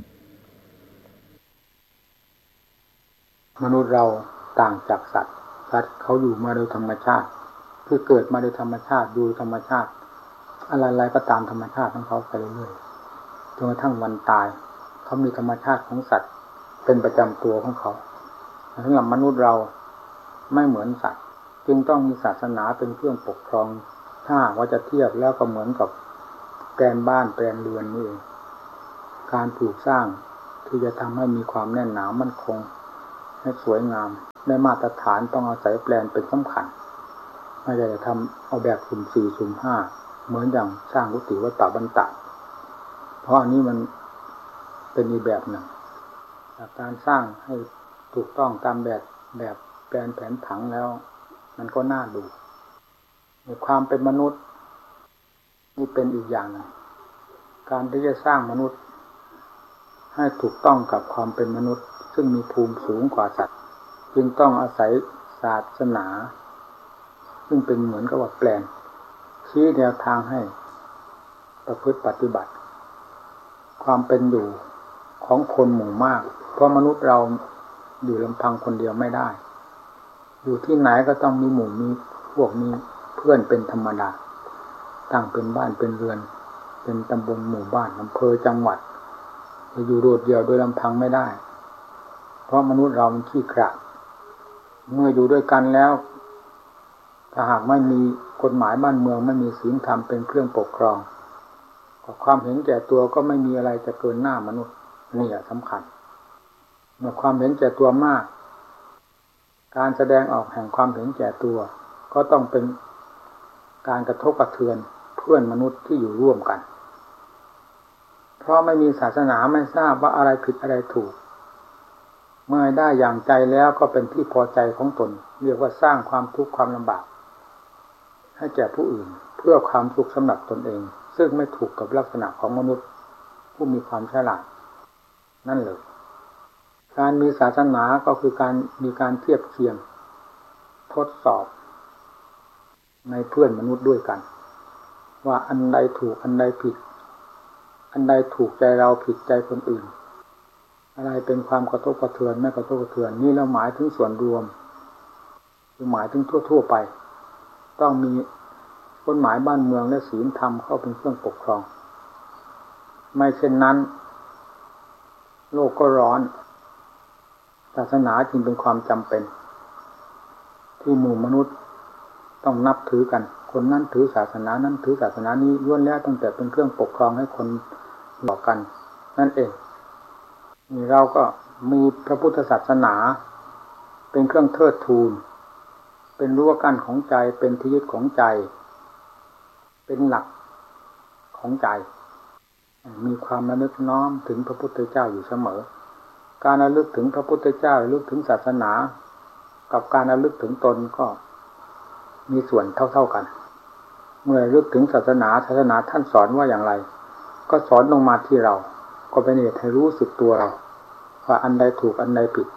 มนุษย์เราต่างจากสัตว์สัตว์เขาอยู่มาโดยธรรมชาติคือเกิดมาโดยธรรมชาติดูธรรมชาติอะไรๆก็ตามธรรมชาติของเขาไปเรื่อยๆจนกระทั่งวันตายเขามีธรรมชาติของสัตว์เป็นประจำตัวของเขาสำหรับมนุษย์เราไม่เหมือนสัตว์จึงต้องมีศาสนาเป็นเครื่องปกครองถ้าว่าจะเทียบแล้วก็เหมือนกับแปลนบ้านแปลนเรือนนี่เองการปลูกสร้างที่จะทำให้มีความแน่นหนามั่นคงให้สวยงามได้มาตรฐานต้องอาศัยแปลนเป็นสำคัญไม่ได้จะทำเอาแบบสุ่มสี่สุ่มห้าเหมือนอย่างสร้างกุฏิวัดป่าบรรดาเพราะอันนี้มันเป็นอีกแบบหนึ่งจากการสร้างให้ถูกต้องตามแบบแบบแปลนแผนผังแล้วมันก็น่าดูในความเป็นมนุษย์นี่เป็นอีกอย่างหนึ่งการที่จะสร้างมนุษย์ให้ถูกต้องกับความเป็นมนุษย์ซึ่งมีภูมิสูงกว่าสัตว์จึงต้องอาศัยศาสนาซึ่งเป็นเหมือนกับว่าแปลนชี้แนวทางให้ประพฤติปฏิบัติความเป็นอยู่ของคนหมู่มากเพราะมนุษย์เราอยู่ลำพังคนเดียวไม่ได้อยู่ที่ไหนก็ต้องมีหมู่มีพวกมีเพื่อนเป็นธรรมดาตั้งเป็นบ้านเป็นเรือนเป็นตำบลหมู่บ้านอำเภอจังหวัดจะอยู่โดดเดี่ยวโดยลำพังไม่ได้เพราะมนุษย์เรามันขี้ขลาดเมื่ออยู่ด้วยกันแล้วถ้าหากไม่มีกฎหมายบ้านเมืองไม่มีศีลธรรมเป็นเครื่องปกครองความเห็นแก่ตัวก็ไม่มีอะไรจะเกินหน้ามนุษย์นี่แหละสำคัญเมื่อความเห็นแก่ตัวมากการแสดงออกแห่งความเห็นแก่ตัวก็ต้องเป็นการกระทบกระเทือนเพื่อนมนุษย์ที่อยู่ร่วมกันเพราะไม่มีศาสนาไม่ทราบว่าอะไรผิดอะไรถูกเมื่อได้อย่างใจแล้วก็เป็นที่พอใจของตนเรียกว่าสร้างความทุกข์ความลำบากให้แก่ผู้อื่นเพื่อความสุขสำหรับตนเองซึ่งไม่ถูกกับลักษณะของมนุษย์ผู้มีความฉลาดนั่นเลยการมีศาสนาก็คือการมีการเทียบเคียงทดสอบในเพื่อนมนุษย์ด้วยกันว่าอันใดถูกอันใดผิดอันใดถูกใจเราผิดใจคนอื่นอะไรเป็นความกระทบกระเทือนไม่กระทบกระเทือนนี่เราหมายถึงส่วนรวมคือหมายถึงทั่วๆไปต้องมีกฎหมายบ้านเมืองและศีลธรรมเข้าเป็นเครื่องปกครองไม่เช่นนั้นโลกก็ร้อนศาสนาจึงเป็นความจำเป็นที่หมู่มนุษย์ต้องนับถือกันคนนั้นถือศาสนานั้นถือศาสนานี้ล้วนแล้วตั้งแต่เป็นเครื่องปกครองให้คนต่อกันนั่นเองนี่เราก็มีพระพุทธศาสนาเป็นเครื่องเทิดทูนเป็นรั้วกั้นของใจเป็นที่ยึดของใจเป็นหลักของใจมีความระลึกน้อมถึงพระพุทธเจ้าอยู่เสมอการระลึกถึงพระพุทธเจ้าระลึกถึงศาสนากับการระลึกถึงตนก็มีส่วนเท่าๆกันเมื่อระลึกถึงศาสนาศาสนาท่านสอนว่าอย่างไรก็สอนลงมาที่เราก็เป็นเหตุให้รู้สึกตัวเราว่าอันใดถูกอันใดผิด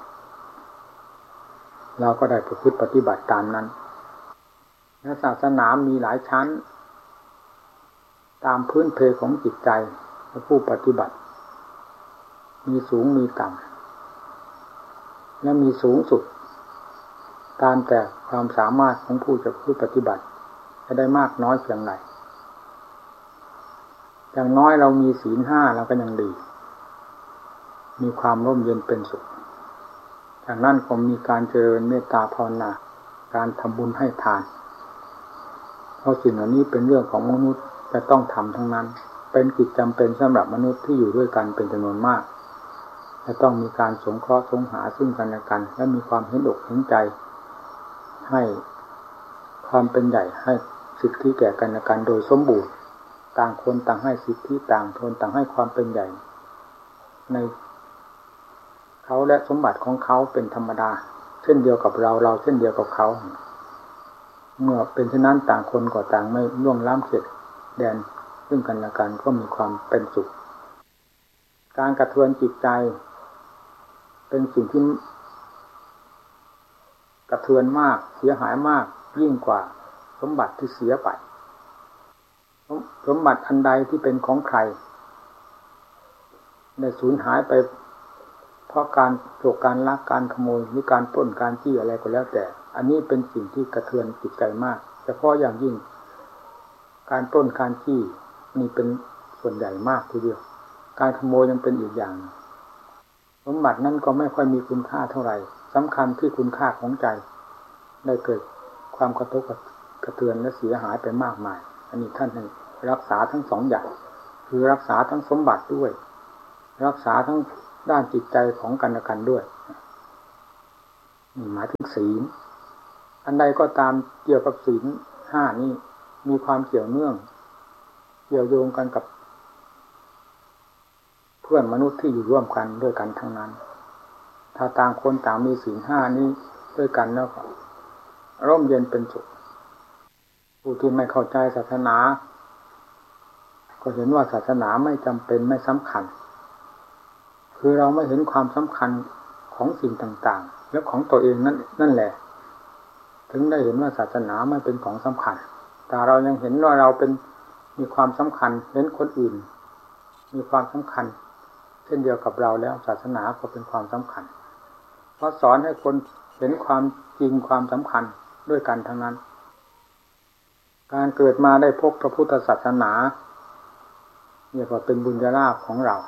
เราก็ได้ประพฤติปฏิบัติตามนั้นและศาสนามีหลายชั้นตามพื้นเพของจิตใจและผู้ปฏิบัติมีสูงมีต่ำและมีสูงสุดตามแต่ความสามารถของผู้จะผู้ปฏิบัติจะได้มากน้อยเพียงไรอย่างน้อยเรามีศีลห้าเราก็ยังดีมีความร่มเย็นเป็นสุขจากนั้นก็มีการเจริญเมตตาภาวนาการทำบุญให้ทานเพราะสิ่งเหล่านี้เป็นเรื่องของมนุษย์จะต้องทำทั้งนั้นเป็นกิจจำเป็นสำหรับมนุษย์ที่อยู่ด้วยกันเป็นจำนวนมากจะต้องมีการสงเคราะห์สงหาซึ่งกันและกันและมีความเห็นอกเห็นใจให้ความเป็นใหญ่ให้สิทธิแก่กันและกันโดยสมบูรณ์ต่างคนต่างให้สิทธิต่างคนต่างให้ความเป็นใหญ่ในเขาและสมบัติของเขาเป็นธรรมดาเช่นเดียวกับเราเราเช่นเดียวกับเขาเมื่อเป็นเช่นนั้นต่างคนก็ต่างไม่ล่วงล้ำเขตแดนซึ่งกันและกันก็มีความเป็นสุขการกระเทือนจิตใจเป็นสิ่งที่กระเทือนมากเสียหายมากยิ่งกว่าสมบัติที่เสียไปสมบัติอันใดที่เป็นของใครได้สูญหายไปเพราะการโจรการลักการขโมยหรือการปล้นการจี้อะไรก็แล้วแต่อันนี้เป็นสิ่งที่กระเทือนจิตใจมากเฉพาะอย่างยิ่งการปล้นการจี้นี่เป็นส่วนใหญ่มากทีเดียวการขโมยยังเป็นอีกอย่างสมบัตินั้นก็ไม่ค่อยมีคุณค่าเท่าไหร่สำคัญที่คุณค่าของใจได้เกิดความกระทบกระเทือนและเสียหายไปมากมายอันนี้ท่านให้รักษาทั้งสองอย่างคือรักษาทั้งสมบัติด้วยรักษาทั้งด้านจิตใจของกันและกันด้วยนี่หมายถึงศีลอันใดก็ตามเกี่ยวกับศีลห้านี่มีความเกี่ยวเนื่องเกี่ยวโยงกันกับเพื่อนมนุษย์ที่อยู่ร่วมกันด้วยกันทั้งนั้นถ้าต่างคนต่างมีศีลห้านี้ด้วยกันแล้วก็ร่มเย็นเป็นสุขผู้ที่ไม่เข้าใจศาสนาก็เห็นว่าศาสนาไม่จำเป็นไม่สำคัญคือเราไม่เห็นความสำคัญของสิ่งต่างๆและของตัวเองนั่นนั่นแหละถึงได้เห็นว่าศาสนาไม่เป็นของสำคัญแต่เรายังเห็นว่าเราเป็นมีความสำคัญเห็นคนอื่นมีความสำคัญเช่นเดียวกับเราแล้วศาสนาก็เป็นความสำคัญเพราะสอนให้คนเห็นความจริงความสำคัญด้วยกันทั้งนั้นการเกิดมาได้พบพระพุทธศาสนาเนี่ยก็เป็นบุญญาลาภของเรา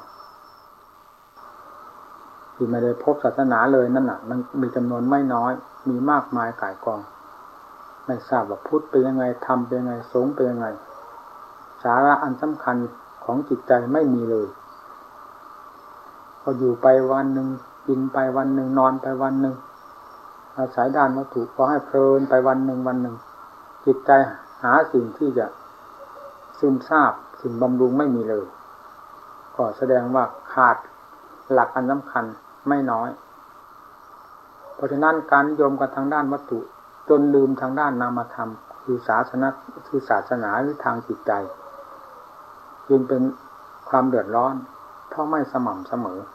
ที่ไม่ได้พบศาสนาเลยนั่นน่ะมันมีจำนวนไม่น้อยมีมากมายก่ายกองไม่ทราบว่าพุทธเป็นยังไงธรรมเป็นยังไงสงฆ์เป็นยังไงสาระอันสำคัญของจิตใจไม่มีเลยพออยู่ไปวันหนึ่งกินไปวันหนึ่งนอนไปวันหนึ่งอาศัยด้านวัตถุพอให้เพลินไปวันหนึ่งวันหนึ่งจิตใจหาสิ่งที่จะซึมซาบสิ่งบำรุงไม่มีเลยก็แสดงว่าขาดหลักอันสำคัญไม่น้อยเพราะฉะนั้นการนิยมกันทางด้านวัตถุจนลืมทางด้านนามธรรมคือศาสนาคือศาสนาหรือทางจิตใจจึงเป็นความเดือดร้อนเพราะไม่สม่ำเสมอ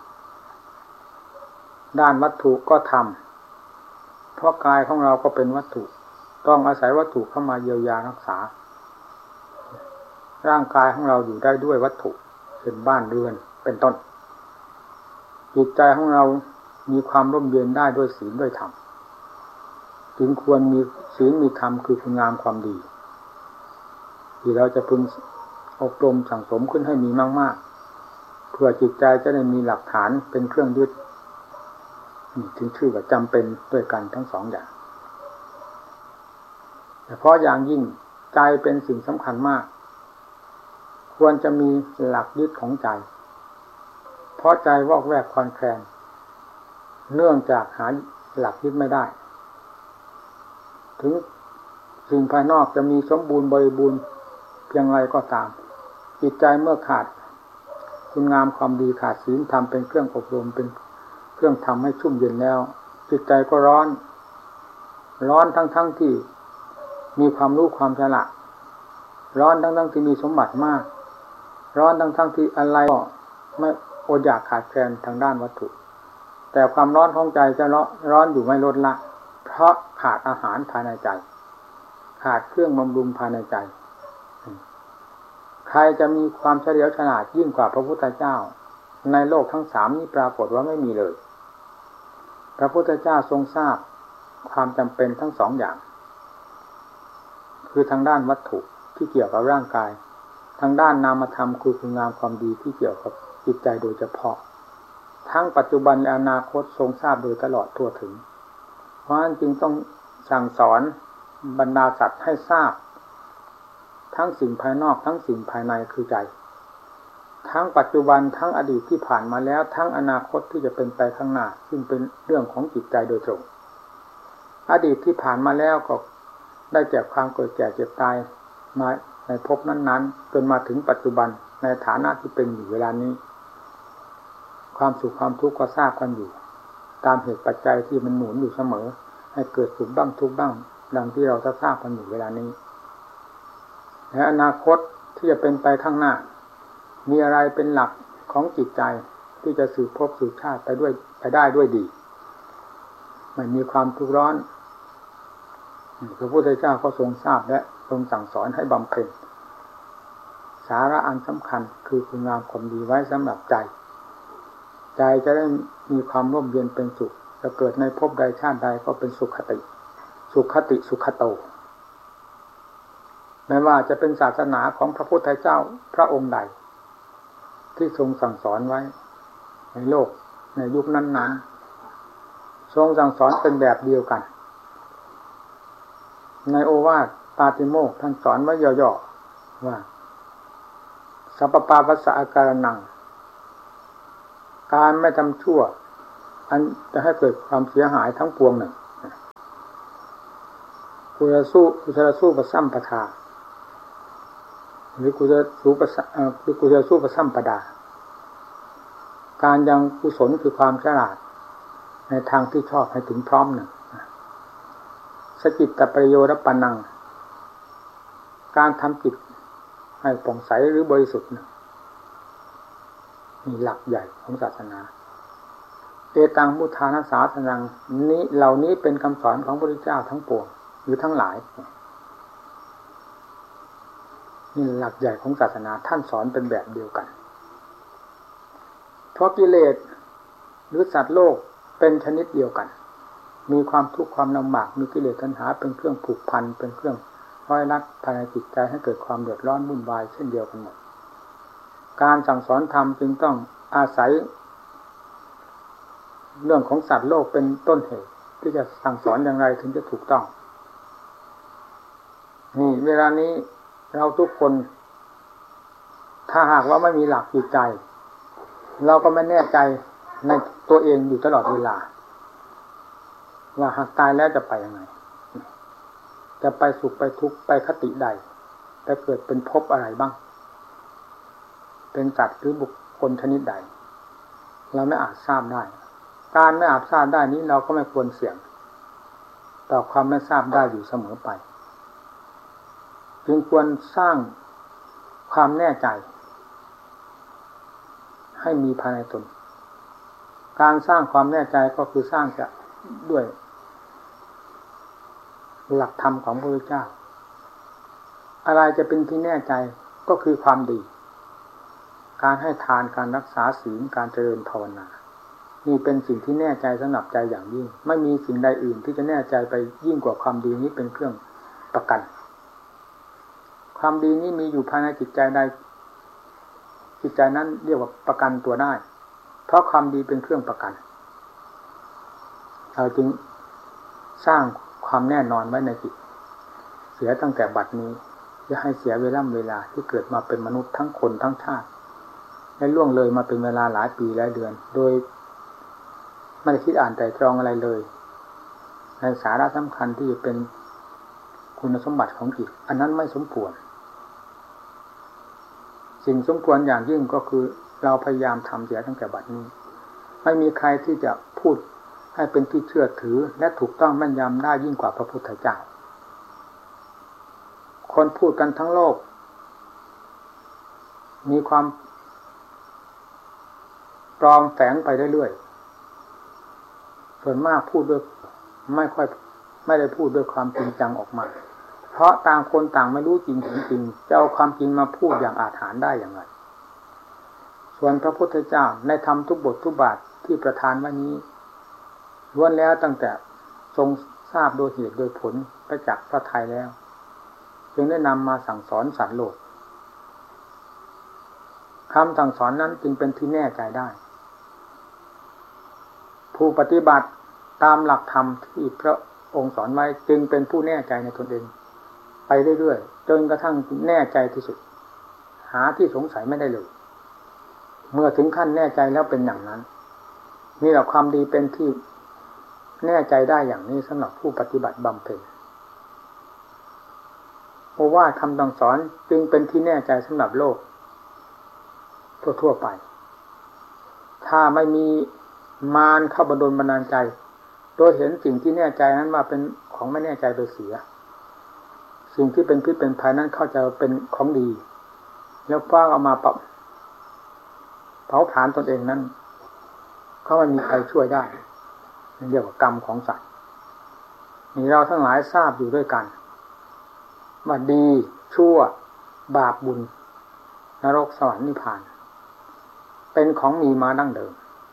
ด้านวัตถุก็ทำเพราะกายของเราก็เป็นวัตถุต้องอาศัยวัตถุเข้ามาเยียวยารักษาร่างกายของเราอยู่ได้ด้วยวัตถุเป็นบ้านเรือนเป็นต้นจิตใจของเรามีความร่มเย็นได้ด้วยศีลด้วยธรรมจึงควรมีศีลมีธรรมคือคุณงามความดีที่เราจะพึงอบรมสั่งสมขึ้นให้มีมากๆเพื่อจิตใจจะได้มีหลักฐานเป็นเครื่องยึดนี่ถึงชื่อว่าจำเป็นด้วยกันทั้งสองอย่างแต่เพราะอย่างยิ่งใจเป็นสิ่งสำคัญมากควรจะมีหลักยึดของใจเพราะใจวอกแวกคลอนแคลนเนื่องจากหาหลักยึดไม่ได้ถึงสิ่งภายนอกจะมีสมบูรณ์บริบูรณ์เพียงไรก็ตามจิตใจเมื่อขาดคุณงามความดีขาดศีลธรรมเป็นเครื่องอบรมเป็นเครื่องทำให้ชุ่มเย็นแล้วจิตใจก็ร้อนร้อนทั้งๆ ท, ที่มีความรู้ความฉลาดร้อนทั้งๆ ที่มีสมบัติมากร้อนทั้งๆ ท, ที่อะไรก็ไม่อดอยากขาดแคลนทางด้านวัตถุแต่ความร้อนของใจจะร้อนอยู่ไม่ลดละเพราะขาดอาหารภายในใจขาดเครื่องบำรุงภายในใจใครจะมีความเฉลียวฉลาดยิ่งกว่าพระพุทธเจ้าในโลกทั้งสามนี้ปรากฏว่าไม่มีเลยพระพุทธเจ้าทรงทราบความจำเป็นทั้งสองอย่างคือทางด้านวัตถุที่เกี่ยวกับร่างกายทางด้านนามธรรมคือคุณงามความดีที่เกี่ยวกับจิตใจโดยเฉพาะทั้งปัจจุบันและอนาคตทรงทราบโดยตลอดทั่วถึงเพราะฉะนั้นจึงต้องสั่งสอนบรรดาสัตว์ให้ทราบทั้งสิ่งภายนอกทั้งสิ่งภายในคือใจทั้งปัจจุบันทั้งอดีตที่ผ่านมาแล้วทั้งอนาคตที่จะเป็นไปข้างหน้าซึ่งเป็นเรื่องของจิตใจโดยตรงอดีตที่ผ่านมาแล้วก็ได้แก่ความเกิดแก่เจ็บตายมาในภพนั้นๆจนมาถึงปัจจุบันในฐานะที่เป็นอยู่เวลานี้ความสุขความทุกข์ก็ทราบกันอยู่ตามเหตุปัจจัยที่มันหนุนอยู่เสมอให้เกิดสุขบ้างทุกข์บ้างดังที่เราทราบกันอยู่เวลานี้และอนาคตที่จะเป็นไปข้างหน้ามีอะไรเป็นหลักของจิตใจที่จะสืบภพสืบชาติไปด้วยไปได้ด้วยดีไม่มีความทุกข์ร้อนพระพุทธเจ้าก็ทรงทราบและทรงสั่งสอนให้บำเพ็ญสาระอันสำคัญคือคุณงามความดีไว้สำหรับใจใจจะได้มีความร่มเย็นเป็นสุขจะเกิดในภพใดชาติใดก็เป็นสุขคติสุขคติสุขโตไม่ว่าจะเป็นศาสนาของพระพุทธเจ้าพระองค์ใดที่ทรงสั่งสอนไว้ในโลกในยุคนั้นๆทรงสั่งสอนเป็นแบบเดียวกันในโอวาทปาติโมกข์ท่านสอนไว้ย่อๆว่าสัพพปาปัสสะอาการนังการไม่ทำชั่วอันจะให้เกิดความเสียหายทั้งปวงหนึ่งกุศลสู้กุศลสู้ประสัมปทาหรือกุศลสู้ประหรือกุศลสู้ประสัมปดาการยังกุศลคือความฉลาดในทางที่ชอบให้ถึงพร้อมหนึ่งสจิตตประโยชน์ปานังการทำจิตให้ผ่องใสหรือบริสุทธิ์มีหลักใหญ่ของศาสนาเอตังมุทานาสาสนังนี้เหล่านี้เป็นคำสอนของพระพุทธเจ้าทั้งปวงหรือทั้งหลายนี่หลักใหญ่ของศาสนาท่านสอนเป็นแบบเดียวกันเพราะกิเลสหรือสัตว์โลกเป็นชนิดเดียวกันมีความทุกข์ความลำบากมีกิเลสตัณหาเป็นเครื่องผูกพันเป็นเครื่องร้อยรัดภายในจิตใจให้เกิดความเดือดร้อนวุ่นวายเช่นเดียวกันหมดการสั่งสอนธรรมจึงต้องอาศัยเรื่องของสัตว์โลกเป็นต้นเหตุที่จะสั่งสอนอย่างไรถึงจะถูกต้องนี่เวลานี้เราทุกคนถ้าหากว่าไม่มีหลักจิตใจเราก็ไม่แน่ใจในตัวเองอยู่ตลอดเวลาว่าหากตายแล้วจะไปยังไงจะไปสุขไปทุกข์ไปคติใดจะเกิดเป็นภพอะไรบ้างเป็นสัตว์หรือบุคคลชนิดใดเราไม่อาจทราบได้การไม่อาจทราบได้นี้เราก็ไม่ควรเสี่ยงต่อความไม่ทราบได้อยู่เสมอไปจึงควรสร้างความแน่ใจให้มีภายในตนการสร้างความแน่ใจก็คือสร้างจะด้วยหลักธรรมของพระพุทธเจ้าอะไรจะเป็นที่แน่ใจก็คือความดีการให้ทานการรักษาศีลการเจริญภาวนานี่เป็นสิ่งที่แน่ใจสำหรับใจอย่างยิ่งไม่มีสิ่งใดอื่นที่จะแน่ใจไปยิ่งกว่าความดีนี้เป็นเครื่องประกันความดีนี้มีอยู่ภายในจิตใจใดจิตใจนั้นเรียกว่าประกันตัวได้เพราะความดีเป็นเครื่องประกันเราจึงสร้างความแน่นอนไว้ในจิตเสียตั้งแต่บัดนี้อย่าให้เสียเวลาเวลาที่เกิดมาเป็นมนุษย์ทั้งคนทั้งชาติและล่วงเลยมาเป็นเวลาหลายปีหลายเดือนโดยไม่ได้คิดอ่านไตร่ตรองอะไรเลยในสาระสำคัญที่จะเป็นคุณสมบัติของจิตอันนั้นไม่สมควรสิ่งสมควรอย่างยิ่งก็คือเราพยายามทำเสียตั้งแต่บัดนี้ไม่มีใครที่จะพูดให้เป็นที่เชื่อถือและถูกต้องแม่นยำได้ยิ่งกว่าพระพุทธเจ้าคนพูดกันทั้งโลกมีความปลอมแฝงไปเรื่อยๆส่วนมากพูดด้วยไม่ค่อยไม่ได้พูดด้วยความจริงจังออกมาเพราะต่างคนต่างไม่รู้จริงเห็นจริงจะเอาความจริงมาพูดอย่างอาถรรพ์ได้อย่างไรส่วนพระพุทธเจ้าในธรรมทุกบททุกบาทที่ประทานไว้นี้ล้วนแล้วตั้งแต่ทรงทราบโดยเหตุโดยผลไปจากพระทัยแล้วจึงได้นำมาสั่งสอนสัตว์โลกคำสั่งสอนนั้นจึงเป็นที่แน่ใจได้ผู้ปฏิบัติตามหลักธรรมที่พระองค์สอนไว้จึงเป็นผู้แน่ใจในตนเองไปเรื่อยๆจนกระทั่งแน่ใจที่สุดหาที่สงสัยไม่ได้เลยเมื่อถึงขั้นแน่ใจแล้วเป็นอย่างนั้นนี่แหละความดีเป็นที่แน่ใจได้อย่างนี้สำหรับผู้ปฏิบัติบำเพ็ญโอวาทคำสั่งสอนจึงเป็นที่แน่ใจสำหรับโลกทั่วๆไปถ้าไม่มีมารเข้าบันดาลบันดาลใจโดยเห็นสิ่งที่แน่ใจนั้นว่าเป็นขของไม่แน่ใจไปเสียสิ่งที่เป็นพิษเป็นภัยนั้นเข้าใจเป็นของดีแล้วฟ้าเอามาเผาเผาผลาญตนเองนั้นเขาไม่มีใครช่วยได้เรียกว่ากรรมของสัตว์นี่เราทั้งหลายทราบอยู่ด้วยกันว่าดีชั่วบาปบุญนรกสวรรค์นิพพานเป็นของมีมาดั้งเดิม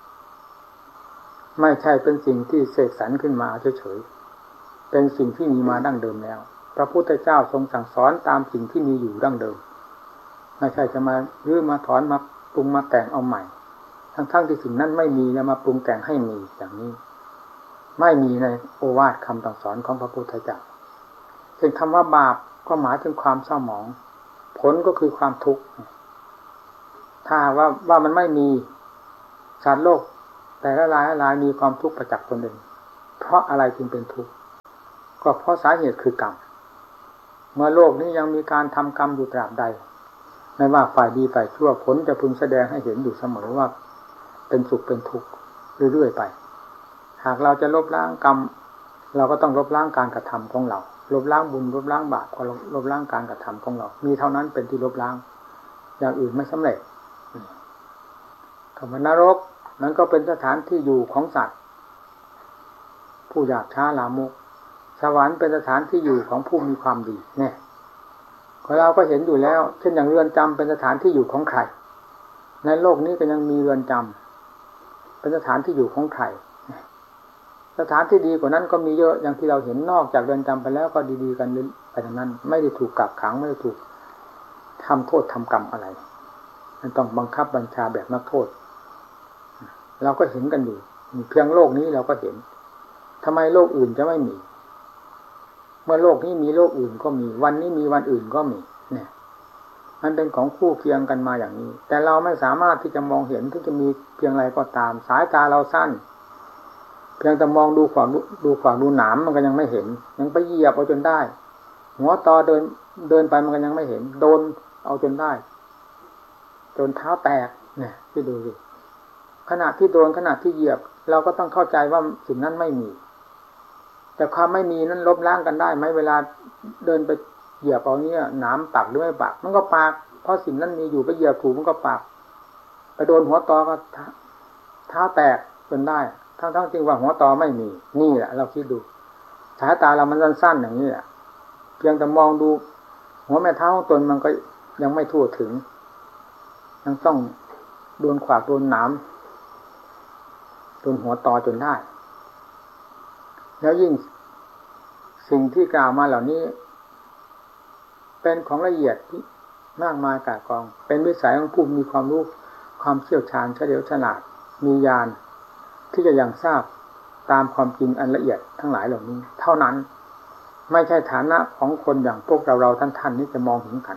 ไม่ใช่เป็นสิ่งที่เสกสรรขึ้นมาเฉยๆเป็นสิ่งที่มีมาดั้งเดิมแล้วพระพุทธเจ้าทรงสั่งสอนตามสิ่งที่มีอยู่ดั้งเดิมไม่ใช่จะมารื้อมาถอนมาปรุงมาแต่งเอาใหม่ทั้งๆที่สิ่งนั้นไม่มีแล้วมาปรุงแต่งให้มีอย่างนี้ไม่มีในโอวาทคำสอนของพระพุทธเจ้าซึ่งคำว่าบาปก็หมายถึงความเศร้าหมองผลก็คือความทุกข์ถ้าว่าว่ามันไม่มีสัตว์โลกแต่ละรายละรายมีความทุกข์ประจักษ์ตนเองเพราะอะไรจึงเป็นทุกข์ก็เพราะสาเหตุคือกรรมเมื่อโลกนี้ยังมีการทำกรรมอยู่ตราบใดไม่ว่าฝ่ายดีฝ่ายชั่วผลจะพึงแสดงให้เห็นอยู่เสมอว่าเป็นสุขเป็นทุกข์เรื่อยๆไปหากเราจะลบล้างกรรมเราก็ต้องลบล้างการกระทำของเราลบล้างบุญลบล้างบาปก็ลบล้างการกระทำของเรามีเท่านั้นเป็นที่ลบล้างอย่างอื่นไม่สำเร็จคำว่านรกนั้นก็เป็นสถานที่อยู่ของสัตว์ผู้หยาบช้าลามกสวรรค์เป็นสถานที่อยู่ของผู้มีความดีเนี่ยเราก็เห็นอยู่แล้วเช่นอย่างเรือนจำเป็นสถานที่อยู่ของใครในโลกนี้ก็ยังมีเรือนจำเป็นสถานที่อยู่ของใครสถานที่ดีกว่านั้นก็มีเยอะอย่างที่เราเห็นนอกจากเรือนจำไปแล้วก็ดีๆกันไปทั้งนั้นไม่ได้ถูกกักขังไม่ได้ถูกทำโทษทำกรรมอะไรมันต้องบังคับบัญชาแบบนักโทษเราก็เห็นกันอยู่เพียงโลกนี้เราก็เห็นทำไมโลกอื่นจะไม่มีเมื่อโลกนี้มีโลกอื่นก็มีวันนี้มีวันอื่นก็มีเนี่ยมันเป็นของคู่เคียงกันมาอย่างนี้แต่เราไม่สามารถที่จะมองเห็นที่จะมีเพียงไรก็ตามสายตาเราสั้นเพียงแต่มองดูขวางดูขวางดูหนามมันก็ยังไม่เห็นยังไปเหยียบเอาจนได้หัวตอเดินเดินไปมันก็ยังไม่เห็นโดนเอาจนได้จนเท้าแตกเนี่ยที่ดูสิขณะที่โดนขณะที่เหยียบเราก็ต้องเข้าใจว่าสิ่งนั้นไม่มีแต่ความไม่มีนั้นลบล้างกันได้ไหมเวลาเดินไปเหยียบเอาเนี้ยหนามปักหรือไม่ปักมันก็ปักเพราะสิ่งนั้นมีอยู่ไปเหยียบถูกมันก็ปักไปโดนหัวตอก็เท้าแตกจนได้ทั้งๆจริงว่าหัวตอไม่มีนี่แหละเราคิดดูสายตาเรามันสั้นๆอย่างนี้แหละเพียงแต่มองดูหัวแม่เท้าของตนมันก็ยังไม่ทั่วถึงยังต้องโดนขวากโดนหนามโดนหัวตอจนได้แล้วยิ่งสิ่งที่กล่าวมาเหล่านี้เป็นของละเอียดที่มากมายกา่กองเป็นวิสัยของผู้มีความรู้ความเชี่ยวชาญเฉลียวฉลาดมีญาณที่จะยังทราบตามความจริงอันละเอียดทั้งหลายเหล่านี้เท่านั้นไม่ใช่ฐานะของคนอย่างพวกเราเราท่านๆนี้จะมองเห็นกัน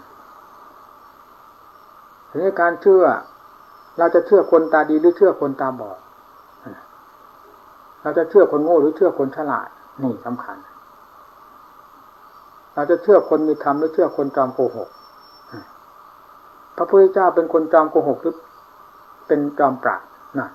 ถึงการเชื่อเราจะเชื่อคนตาดีหรือเชื่อคนตาบอดเราจะเชื่อคนโง่หรือเชื่อคนฉลาดนี่สำคัญเราจะเชื่อคนมีธรรมหรือเชื่อคนจอมโกหกพระพุทธเจ้าเป็นคนจอมโกหกหรือเป็นจอมปราชญ์นะ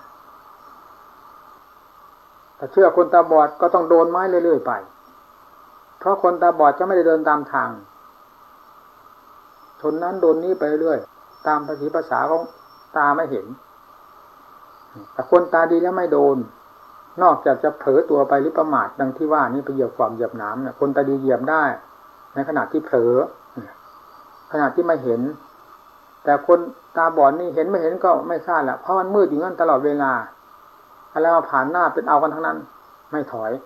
ถ้าเชื่อคนตาบอดก็ต้องโดนไม้เรื่อยๆไปเพราะคนตาบอดจะไม่ได้เดินตามทางชนนั้นโดนนี้ไปเรื่อยตามภาษีภาษาของตาไม่เห็นแต่คนตาดีแล้วไม่โดนนอกจากจะเผลอตัวไปหรือประมาทดังที่ว่านี่ไปเหยียบความเหยียบน้ำเนี่ยคนตาดีเหยียบได้ในขณะที่เผลอขณะที่ไม่เห็นแต่คนตาบอดนี่เห็นไม่เห็นก็ไม่ทราบแหละเพราะมันมืดอยู่นั่นตลอดเวลาอะไรมาผ่านหน้าเป็นเอากันทั้งนั้นไม่ถอย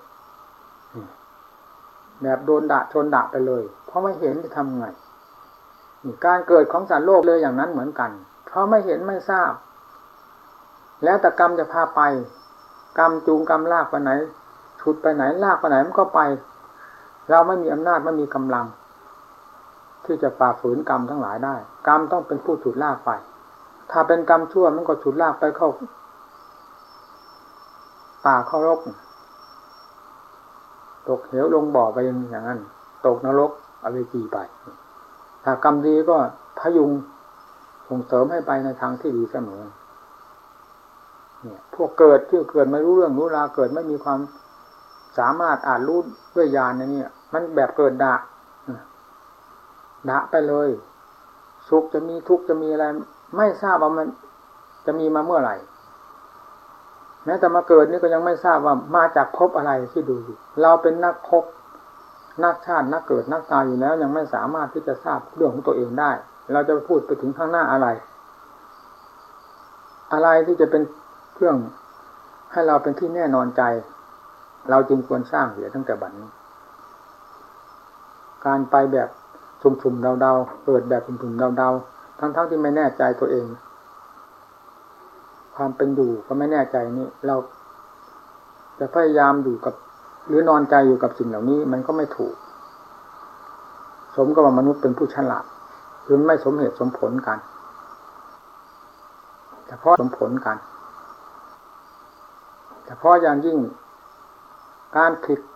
แบบโดนด่าชนด่าไปเลยเพราะไม่เห็นจะทำไงการเกิดของสัตว์โลกเลยอย่างนั้นเหมือนกันเพราะไม่เห็นไม่ทราบแล้วแต่กรรมจะพาไปกรรมจูงกรรมลากไปไหนฉุดไปไหนลากไปไหนมันก็ไปเราไม่มีอำนาจไม่มีกำลังที่จะฝ่าฝืนกรรมทั้งหลายได้กรรมต้องเป็นผู้ฉุดลากไปถ้าเป็นกรรมชั่วมันก็ฉุดลากไปเข้าป่าเข้ารกตกเหวลงบ่อไปอย่างนั้นตกนรกอเวจีไปถ้ากรรมดีก็พยุงส่งเสริมให้ไปในทางที่ดีเสมอเนี่ยพวกเกิดที่เกิดไม่รู้เรื่องรู้ราวเกิดไม่มีความสามารถอ่านรู้ด้วยญาณในนี้มันแบบเกิดดะดะไปเลยสุขจะมีทุกข์จะมีอะไรไม่ทราบว่ามันจะมีมาเมื่อไหร่แม้แต่มาเกิดนี่ก็ยังไม่ทราบว่ามาจากภพอะไรที่ดูสิเราเป็นนักภพนักชาตินักเกิดนักตายอยู่แล้วยังไม่สามารถที่จะทราบเรื่องของตัวเองได้เราจะพูดไปถึงข้างหน้าอะไรอะไรที่จะเป็นเครื่องให้เราเป็นที่แน่นอนใจเราจึงควรสร้างเสียตั้งแต่บัดนี้การไปแบบสุ่มๆเดาๆเกิดแบบสุ่มๆเดาๆทั้งๆที่ไม่แน่ใจตัวเองความเป็นอยู่ก็ไม่แน่ใจนี่เราจะพยายามอยู่กับหรือนอนใจอยู่กับสิ่งเหล่านี้มันก็ไม่ถูกสมกับว่ามนุษย์เป็นผู้ฉลาดคือไม่สมเหตุสมผลกันแต่เพราะสมผลกันแต่เพราะอย่างยิ่งการผลิต